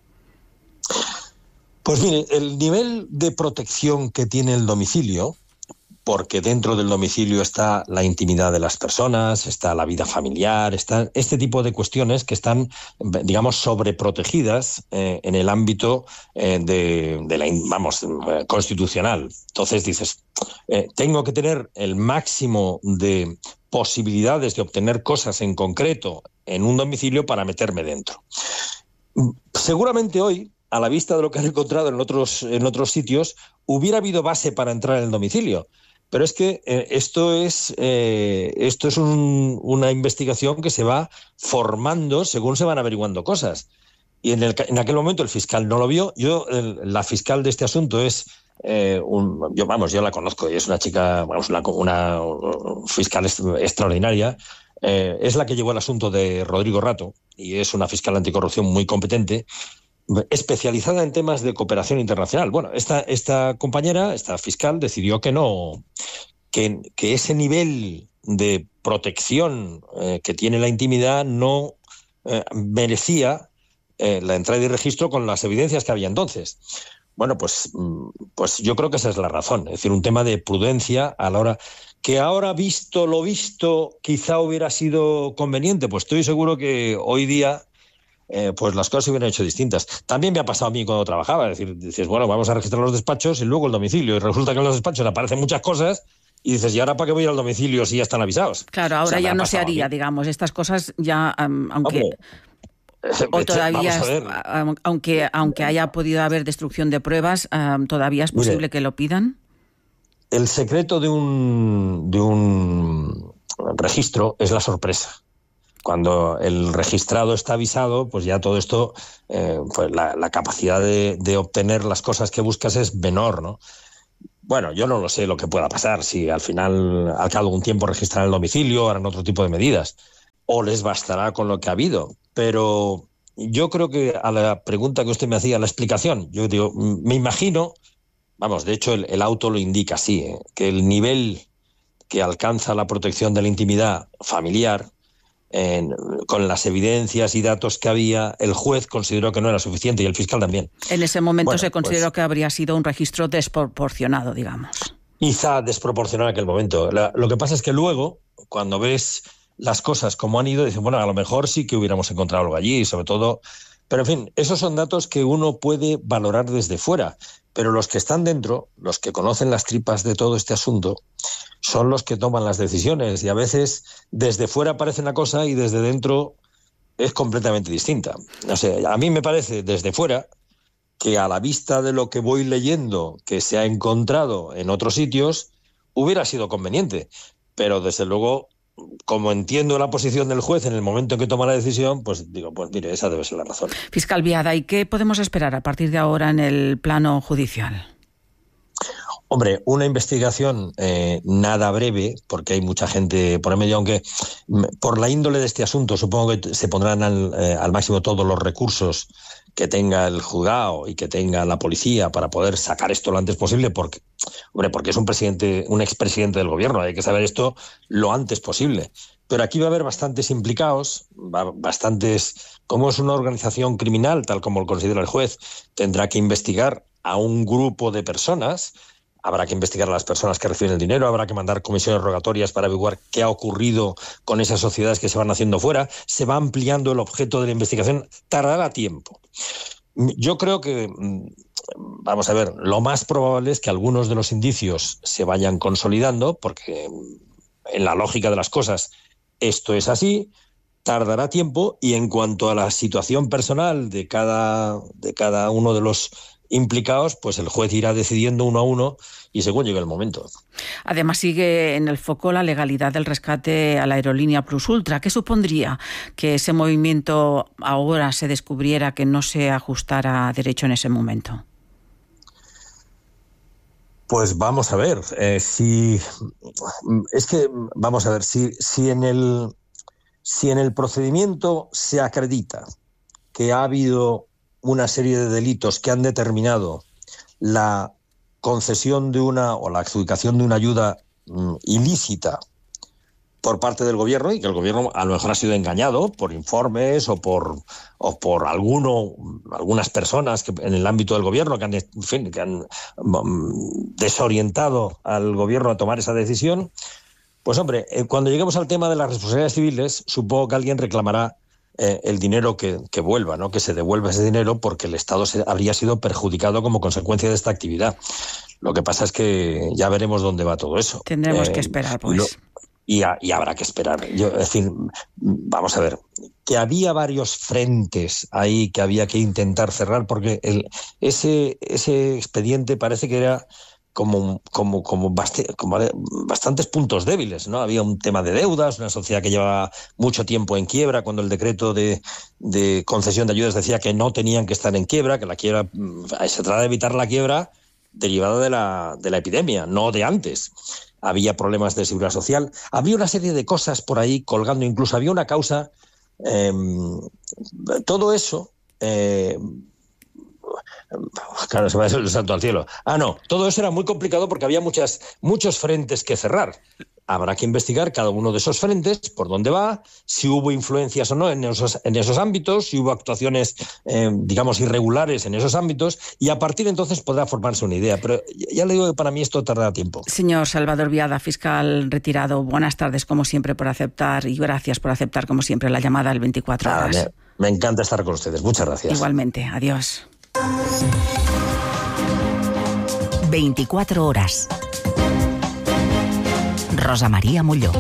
Pues mire, el nivel de protección que tiene el domicilio, porque dentro del domicilio está la intimidad de las personas, está la vida familiar, está este tipo de cuestiones que están, digamos, sobreprotegidas en el ámbito constitucional. Entonces dices, tengo que tener el máximo de posibilidades de obtener cosas en concreto en un domicilio para meterme dentro. Seguramente hoy, a la vista de lo que han encontrado en otros sitios, hubiera habido base para entrar en el domicilio. Pero es que esto es una investigación que se va formando según se van averiguando cosas. Y en aquel momento el fiscal no lo vio. La fiscal de este asunto es yo la conozco y es una chica, una fiscal extraordinaria. Es la que llevó el asunto de Rodrigo Rato y es una fiscal anticorrupción muy competente, especializada en temas de cooperación internacional. Bueno, esta compañera, esta fiscal, decidió que ese nivel de protección que tiene la intimidad no merecía la entrada y registro con las evidencias que había entonces. Bueno, pues yo creo que esa es la razón. Es decir, un tema de prudencia a la hora... Que ahora, visto lo visto, quizá hubiera sido conveniente. Pues estoy seguro que hoy día pues las cosas se hubieran hecho distintas. También me ha pasado a mí cuando trabajaba. Es decir, dices, bueno, vamos a registrar los despachos y luego el domicilio. Y resulta que en los despachos aparecen muchas cosas y dices, ¿y ahora para qué voy a ir al domicilio si ya están avisados? Claro, ahora ya no se haría, digamos. Estas cosas ya, aunque... Hombre, o todavía, aunque haya podido haber destrucción de pruebas, ¿todavía es posible que lo pidan? El secreto de un registro es la sorpresa. Cuando el registrado está avisado, pues ya todo esto, pues la capacidad de obtener las cosas que buscas es menor, ¿no? Bueno, yo no lo sé lo que pueda pasar, si al final, al cabo de un tiempo registran el domicilio, harán otro tipo de medidas, o les bastará con lo que ha habido. Pero yo creo que a la pregunta que usted me hacía, la explicación, yo digo, me imagino... Vamos, de hecho el auto lo indica así, que el nivel que alcanza la protección de la intimidad familiar, con las evidencias y datos que había, el juez consideró que no era suficiente y el fiscal también. En ese momento se consideró que habría sido un registro desproporcionado, digamos. Quizá desproporcionado en aquel momento. Lo que pasa es que luego, cuando ves las cosas como han ido, dices, bueno, a lo mejor sí que hubiéramos encontrado algo allí, sobre todo... Pero en fin, esos son datos que uno puede valorar desde fuera. Pero los que están dentro, los que conocen las tripas de todo este asunto, son los que toman las decisiones. Y a veces desde fuera parece una cosa y desde dentro es completamente distinta. No sé, a mí me parece desde fuera que a la vista de lo que voy leyendo, que se ha encontrado en otros sitios, hubiera sido conveniente. Pero desde luego, como entiendo la posición del juez en el momento en que toma la decisión, pues digo, pues mire, esa debe ser la razón. Fiscal Biada, ¿y qué podemos esperar a partir de ahora en el plano judicial? Hombre, una investigación nada breve, porque hay mucha gente por el medio, aunque por la índole de este asunto supongo que se pondrán al máximo todos los recursos que tenga el juzgado y que tenga la policía para poder sacar esto lo antes posible, porque es un expresidente del gobierno, hay que saber esto lo antes posible. Pero aquí va a haber bastantes implicados, como es una organización criminal, tal como lo considera el juez, tendrá que investigar a un grupo de personas. Habrá que investigar a las personas que reciben el dinero, habrá que mandar comisiones rogatorias para averiguar qué ha ocurrido con esas sociedades que se van haciendo fuera. Se va ampliando el objeto de la investigación, tardará tiempo. Yo creo que, vamos a ver, lo más probable es que algunos de los indicios se vayan consolidando, porque en la lógica de las cosas esto es así, tardará tiempo, y en cuanto a la situación personal de cada uno de los implicados, pues el juez irá decidiendo uno a uno y según llegue el momento. Además sigue en el foco la legalidad del rescate a la aerolínea Plus Ultra. ¿Qué supondría que ese movimiento ahora se descubriera que no se ajustara a derecho en ese momento? Pues vamos a ver, si en el procedimiento se acredita que ha habido una serie de delitos que han determinado la concesión de una o la adjudicación de una ayuda ilícita por parte del gobierno, y que el gobierno a lo mejor ha sido engañado por informes o por algunas personas que en el ámbito del gobierno que han desorientado al gobierno a tomar esa decisión, pues hombre, cuando lleguemos al tema de las responsabilidades civiles, supongo que alguien reclamará el dinero que vuelva, ¿no? Que se devuelva ese dinero porque el Estado habría sido perjudicado como consecuencia de esta actividad. Lo que pasa es que ya veremos dónde va todo eso. Tendremos que esperar, pues. Y habrá que esperar. Vamos a ver, que había varios frentes ahí que había que intentar cerrar, porque ese expediente parece que era bastantes puntos débiles, ¿no? Había un tema de deudas, una sociedad que llevaba mucho tiempo en quiebra, cuando el decreto de concesión de ayudas decía que no tenían que estar en quiebra, que la quiebra, se trata de evitar la quiebra derivada de la epidemia, no de antes. Había problemas de seguridad social, había una serie de cosas por ahí colgando, incluso había una causa. Todo eso, claro, se va a hacer el salto al cielo. Todo eso era muy complicado porque había muchos frentes que cerrar. Habrá que investigar cada uno de esos frentes, por dónde va, si hubo influencias o no en esos ámbitos, si hubo actuaciones, digamos, irregulares en esos ámbitos, y a partir de entonces podrá formarse una idea. Pero ya le digo que para mí esto tardará tiempo. Señor Salvador Viada, fiscal retirado, buenas tardes como siempre por aceptar, y gracias por aceptar como siempre la llamada al 24 horas. Me encanta estar con ustedes. Muchas gracias. Igualmente. Adiós. 24 horas. Rosa María Molló.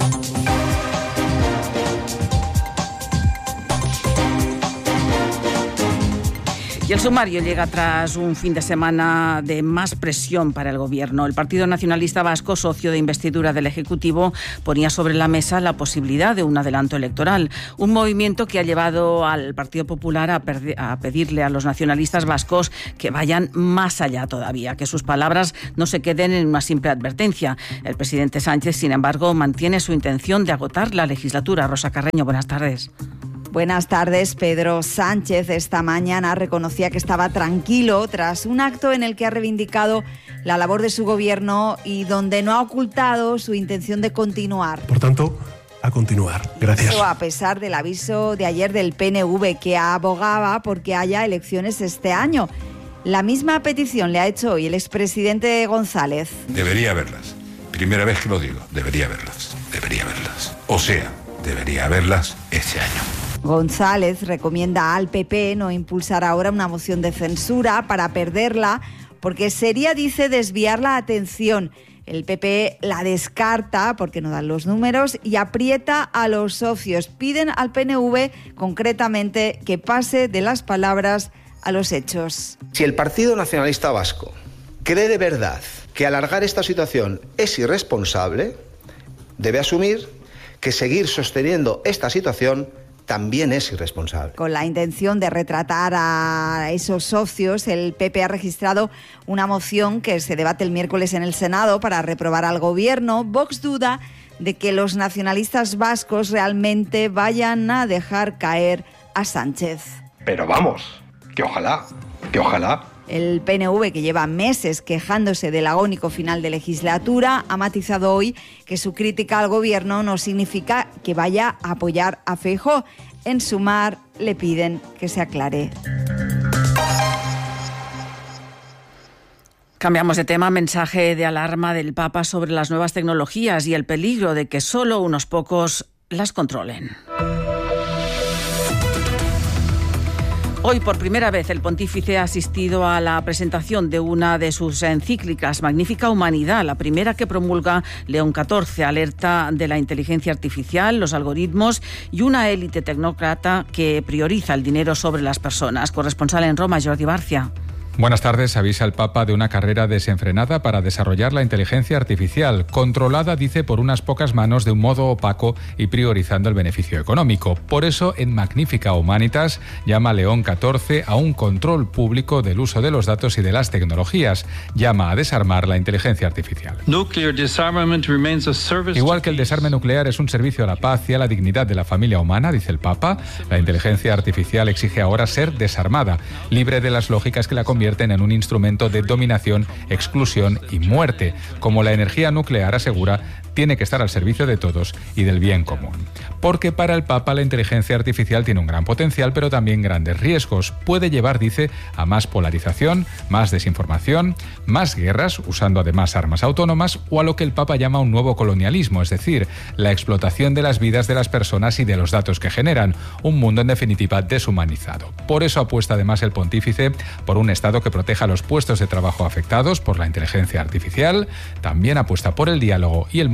Y el sumario llega tras un fin de semana de más presión para el Gobierno. El Partido Nacionalista Vasco, socio de investidura del Ejecutivo, ponía sobre la mesa la posibilidad de un adelanto electoral. Un movimiento que ha llevado al Partido Popular a pedirle a los nacionalistas vascos que vayan más allá todavía, que sus palabras no se queden en una simple advertencia. El presidente Sánchez, sin embargo, mantiene su intención de agotar la legislatura. Rosa Carreño, buenas tardes. Buenas tardes. Pedro Sánchez esta mañana reconocía que estaba tranquilo tras un acto en el que ha reivindicado la labor de su gobierno y donde no ha ocultado su intención de continuar. Por tanto, a continuar. Gracias. Eso a pesar del aviso de ayer del PNV que abogaba porque haya elecciones este año. La misma petición le ha hecho hoy el expresidente González. Debería haberlas. Primera vez que lo digo. Debería haberlas. Debería haberlas. O sea, debería haberlas este año. González recomienda al PP no impulsar ahora una moción de censura para perderla, porque sería, dice, desviar la atención. El PP la descarta porque no dan los números y aprieta a los socios. Piden al PNV, concretamente, que pase de las palabras a los hechos. Si el Partido Nacionalista Vasco cree de verdad que alargar esta situación es irresponsable, debe asumir que seguir sosteniendo esta situación también es irresponsable. Con la intención de retratar a esos socios, el PP ha registrado una moción que se debate el miércoles en el Senado para reprobar al Gobierno. Vox duda de que los nacionalistas vascos realmente vayan a dejar caer a Sánchez. Pero vamos, que ojalá. El PNV, que lleva meses quejándose del agónico final de legislatura, ha matizado hoy que su crítica al Gobierno no significa que vaya a apoyar a Feijóo. En Sumar le piden que se aclare. Cambiamos de tema. Mensaje de alarma del Papa sobre las nuevas tecnologías y el peligro de que solo unos pocos las controlen. Hoy, por primera vez, el pontífice ha asistido a la presentación de una de sus encíclicas, Magnífica Humanidad, la primera que promulga León XIV, alerta de la inteligencia artificial, los algoritmos y una élite tecnócrata que prioriza el dinero sobre las personas. Corresponsal en Roma, Jordi Barcia. Buenas tardes. Avisa el Papa de una carrera desenfrenada para desarrollar la inteligencia artificial, controlada, dice, por unas pocas manos de un modo opaco y priorizando el beneficio económico. Por eso, en Magnífica Humanitas, llama León XIV a un control público del uso de los datos y de las tecnologías. Llama a desarmar la inteligencia artificial. Igual que el desarme nuclear es un servicio a la paz y a la dignidad de la familia humana, dice el Papa, la inteligencia artificial exige ahora ser desarmada, libre de las lógicas que la convierten en un instrumento de dominación, exclusión y muerte. Como la energía nuclear, asegura, tiene que estar al servicio de todos y del bien común. Porque para el Papa la inteligencia artificial tiene un gran potencial, pero también grandes riesgos. Puede llevar, dice, a más polarización, más desinformación, más guerras, usando además armas autónomas, o a lo que el Papa llama un nuevo colonialismo, es decir, la explotación de las vidas de las personas y de los datos que generan, un mundo en definitiva deshumanizado. Por eso apuesta además el pontífice por un Estado que proteja los puestos de trabajo afectados por la inteligencia artificial, también apuesta por el diálogo y el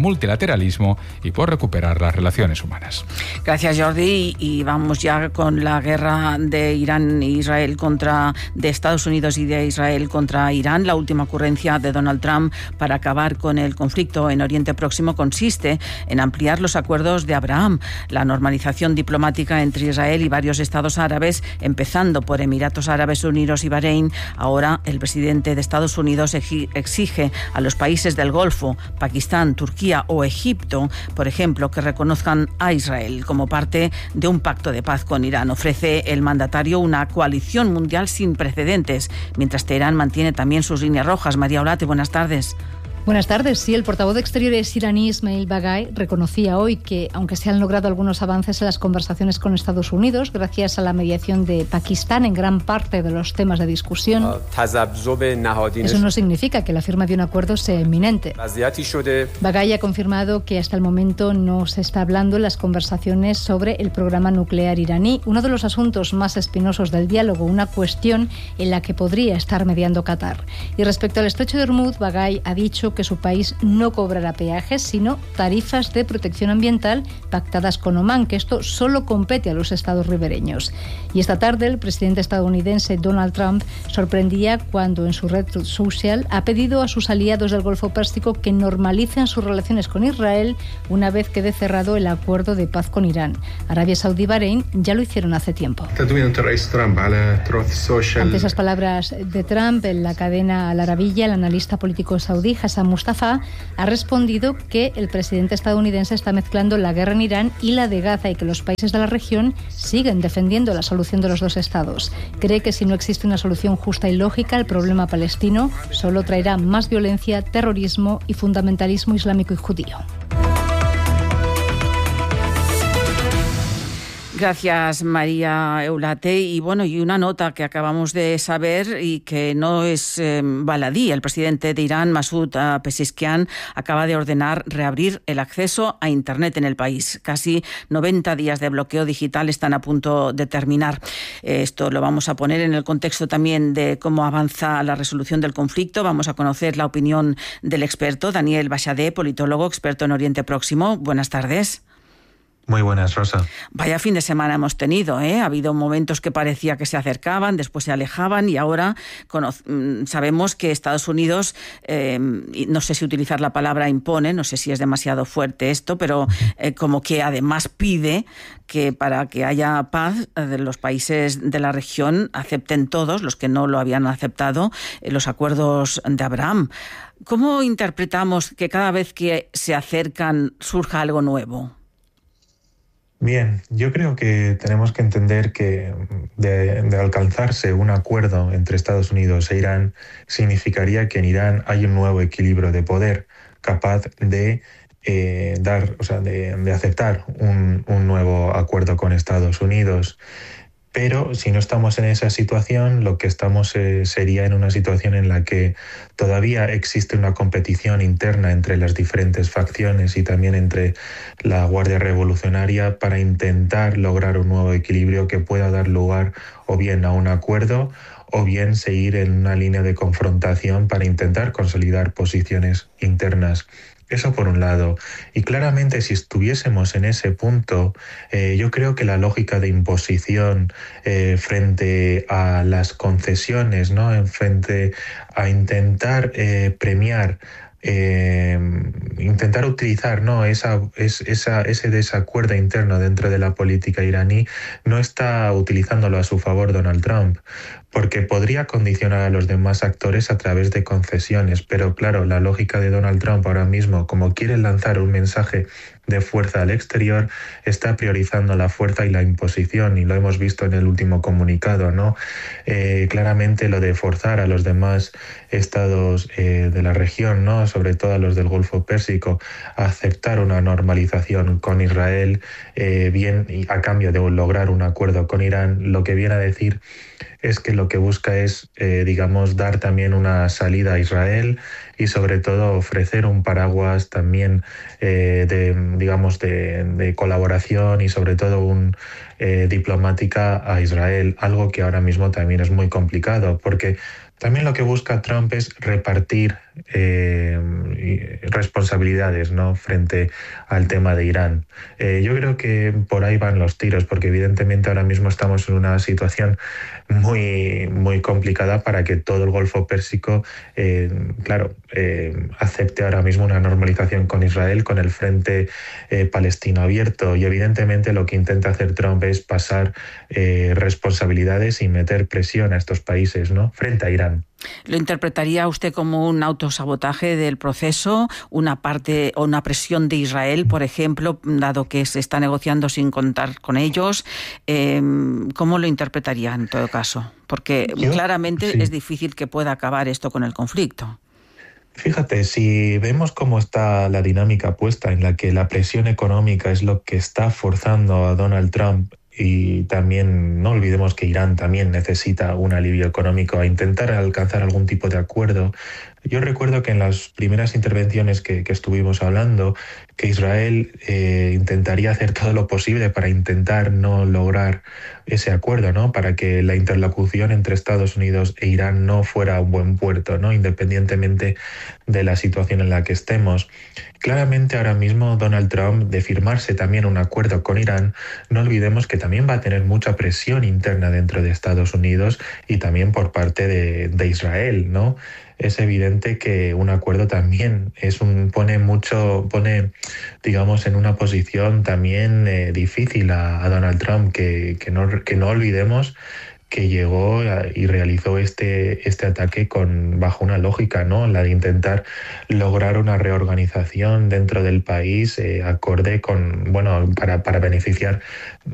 multilateralismo y por recuperar las relaciones humanas. Gracias, Jordi. Y vamos ya con la guerra de Irán e Israel de Estados Unidos y de Israel contra Irán. La última ocurrencia de Donald Trump para acabar con el conflicto en Oriente Próximo consiste en ampliar los acuerdos de Abraham, la normalización diplomática entre Israel y varios estados árabes, empezando por Emiratos Árabes Unidos y Bahrein. Ahora el presidente de Estados Unidos exige a los países del Golfo, Pakistán, Turquía o Egipto, por ejemplo, que reconozcan a Israel como parte de un pacto de paz con Irán. Ofrece el mandatario una coalición mundial sin precedentes, mientras Teherán mantiene también sus líneas rojas. María Olate, buenas tardes. Buenas tardes. Sí, el portavoz de Exteriores iraní Ismail Baghai reconocía hoy que, aunque se han logrado algunos avances en las conversaciones con Estados Unidos, gracias a la mediación de Pakistán en gran parte de los temas de discusión, eso no significa que la firma de un acuerdo sea inminente. Baghai ha confirmado que hasta el momento no se está hablando en las conversaciones sobre el programa nuclear iraní, uno de los asuntos más espinosos del diálogo, una cuestión en la que podría estar mediando Qatar. Y respecto al estrecho de Hormuz, Baghai ha dicho que su país no cobrará peajes, sino tarifas de protección ambiental pactadas con Omán, que esto solo compete a los estados ribereños. Y esta tarde el presidente estadounidense Donald Trump sorprendía cuando en su red social ha pedido a sus aliados del Golfo Pérsico que normalicen sus relaciones con Israel una vez quede cerrado el acuerdo de paz con Irán. Arabia Saudí y Bahrein ya lo hicieron hace tiempo. Ante esas palabras de Trump, en la cadena Al Arabiyya, el analista político saudí Hassan Mustafa ha respondido que el presidente estadounidense está mezclando la guerra en Irán y la de Gaza y que los países de la región siguen defendiendo la solución de los dos estados. Cree que si no existe una solución justa y lógica al problema palestino, solo traerá más violencia, terrorismo y fundamentalismo islámico y judío. Gracias, María Eulate. Y una nota que acabamos de saber y que no es baladí. El presidente de Irán, Masoud Pezeshkian, acaba de ordenar reabrir el acceso a Internet en el país. Casi 90 días de bloqueo digital están a punto de terminar. Esto lo vamos a poner en el contexto también de cómo avanza la resolución del conflicto. Vamos a conocer la opinión del experto, Daniel Bachadé, politólogo, experto en Oriente Próximo. Buenas tardes. Muy buenas, Rosa. Vaya fin de semana hemos tenido, ¿eh? Ha habido momentos que parecía que se acercaban, después se alejaban y ahora sabemos que Estados Unidos, no sé si utilizar la palabra impone, no sé si es demasiado fuerte esto, pero como que además pide que para que haya paz los países de la región acepten todos, los que no lo habían aceptado, los acuerdos de Abraham. ¿Cómo interpretamos que cada vez que se acercan surja algo nuevo? Bien, yo creo que tenemos que entender que de alcanzarse un acuerdo entre Estados Unidos e Irán significaría que en Irán hay un nuevo equilibrio de poder capaz de de aceptar un nuevo acuerdo con Estados Unidos. Pero si no estamos en esa situación, lo que estamos sería en una situación en la que todavía existe una competición interna entre las diferentes facciones y también entre la Guardia Revolucionaria para intentar lograr un nuevo equilibrio que pueda dar lugar o bien a un acuerdo o bien seguir en una línea de confrontación para intentar consolidar posiciones internas. Eso por un lado. Y claramente si estuviésemos en ese punto, yo creo que la lógica de imposición frente a las concesiones, ¿no? Frente a intentar premiar, intentar utilizar, ¿no? ese desacuerdo interno dentro de la política iraní, no está utilizándolo a su favor Donald Trump, porque podría condicionar a los demás actores a través de concesiones. Pero claro, la lógica de Donald Trump ahora mismo, como quiere lanzar un mensaje de fuerza al exterior, está priorizando la fuerza y la imposición, y lo hemos visto en el último comunicado, ¿no? Claramente lo de forzar a los demás estados de la región, ¿no? Sobre todo a los del Golfo Pérsico, a aceptar una normalización con Israel, bien y a cambio de lograr un acuerdo con Irán, lo que viene a decir es que lo que busca es, dar también una salida a Israel y sobre todo ofrecer un paraguas también de colaboración y sobre todo diplomática a Israel, algo que ahora mismo también es muy complicado porque También lo que busca Trump es repartir responsabilidades, ¿no?, frente al tema de Irán. Yo creo que por ahí van los tiros, porque evidentemente ahora mismo estamos en una situación muy, muy complicada para que todo el Golfo Pérsico, acepte ahora mismo una normalización con Israel, con el frente palestino abierto. Y evidentemente lo que intenta hacer Trump es pasar responsabilidades y meter presión a estos países, ¿no?, frente a Irán. ¿Lo interpretaría usted como un autosabotaje del proceso, una parte o una presión de Israel, por ejemplo, dado que se está negociando sin contar con ellos? ¿Cómo lo interpretaría en todo caso? Porque claramente es difícil que pueda acabar esto con el conflicto. Fíjate, si vemos cómo está la dinámica puesta en la que la presión económica es lo que está forzando a Donald Trump, y también no olvidemos que Irán también necesita un alivio económico, a intentar alcanzar algún tipo de acuerdo. Yo recuerdo que en las primeras intervenciones que estuvimos hablando, que Israel intentaría hacer todo lo posible para intentar no lograr ese acuerdo, ¿no?, para que la interlocución entre Estados Unidos e Irán no fuera a un buen puerto, ¿no?, independientemente de la situación en la que estemos. Claramente ahora mismo Donald Trump, de firmarse también un acuerdo con Irán, no olvidemos que también va a tener mucha presión interna dentro de Estados Unidos y también por parte de Israel, ¿no? Es evidente que un acuerdo también pone, digamos, en una posición también difícil a Donald Trump, que no olvidemos que llegó y realizó este ataque bajo una lógica, ¿no?, la de intentar lograr una reorganización dentro del país acorde con, para beneficiar